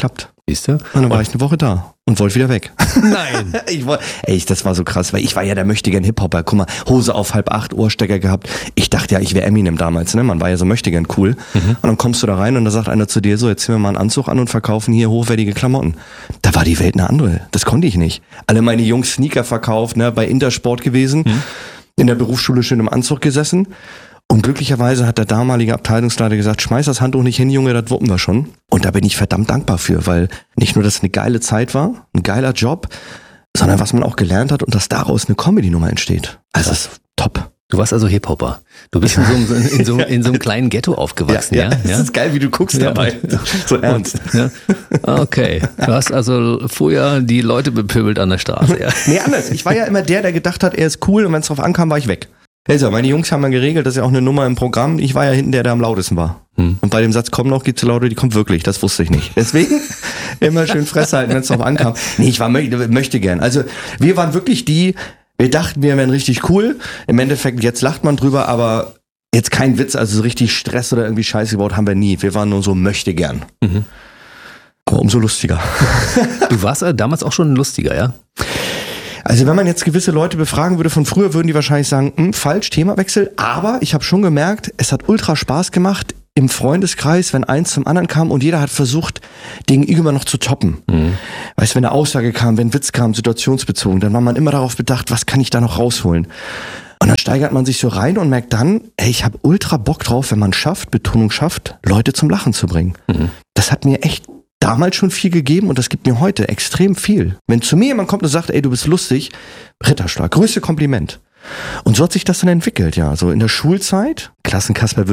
Siehst du? Und dann war ich eine Woche da und wollte wieder weg. Nein. ich war, ey, das war so krass, weil ich war ja der möchtegern Hip-Hopper. Guck mal, Hose auf halb acht, Ohrstecker gehabt. Ich dachte ja, ich wäre Eminem damals, ne? Man war ja so möchtegern cool. Mhm. Und dann kommst du da rein und da sagt einer zu dir so, jetzt ziehen wir mal einen Anzug an und verkaufen hier hochwertige Klamotten. Da war die Welt eine andere. Das konnte ich nicht. Alle meine Jungs Sneaker verkauft, ne? Bei Intersport gewesen, mhm. in der Berufsschule schön im Anzug gesessen. Und glücklicherweise hat der damalige Abteilungsleiter gesagt, schmeiß das Handtuch nicht hin, Junge, das wuppen wir schon. Und da bin ich verdammt dankbar für, weil nicht nur, dass es eine geile Zeit war, ein geiler Job, sondern was man auch gelernt hat und dass daraus eine Comedy-Nummer entsteht. Also das ist top. Du warst also Hip-Hopper. Du bist in so, einem, in, so, in so einem kleinen Ghetto aufgewachsen, ja? Ja, ja? Das ist geil, wie du guckst ja. dabei. So ernst. Ja. Okay. Du hast also vorher die Leute bepöbelt an der Straße, ja? Nee, anders. Ich war ja immer der, der gedacht hat, er ist cool und wenn es drauf ankam, war ich weg. Also, meine Jungs haben ja geregelt, das ist ja auch eine Nummer im Programm. Ich war ja hinten der, der am lautesten war. Hm. Und bei dem Satz, komm noch, geht's zu lauter, die kommt wirklich. Das wusste ich nicht. Deswegen immer schön Fresse halten, wenn es drauf ankam. Nee, ich war möchte, möchte gern. Also, wir waren wirklich die, wir dachten, wir wären richtig cool. Im Endeffekt, jetzt lacht man drüber, aber jetzt kein Witz, also so richtig Stress oder irgendwie Scheiße gebaut haben wir nie. Wir waren nur so möchte gern. Mhm. Aber umso lustiger. Du warst ja damals auch schon lustiger, ja? Also wenn man jetzt gewisse Leute befragen würde von früher, würden die wahrscheinlich sagen, hm, falsch, Themawechsel. Aber ich habe schon gemerkt, es hat ultra Spaß gemacht im Freundeskreis, wenn eins zum anderen kam und jeder hat versucht, den immer noch zu toppen. Mhm. Weißt du, wenn eine Aussage kam, wenn ein Witz kam, situationsbezogen, dann war man immer darauf bedacht, was kann ich da noch rausholen? Und dann steigert man sich so rein und merkt dann, ey, ich habe ultra Bock drauf, wenn man schafft, Betonung schafft, Leute zum Lachen zu bringen. Mhm. Das hat mir echt damals schon viel gegeben und das gibt mir heute extrem viel. Wenn zu mir jemand kommt und sagt, ey, du bist lustig, Ritterschlag, größte Kompliment. Und so hat sich das dann entwickelt, ja. So in der Schulzeit, Klassenkasper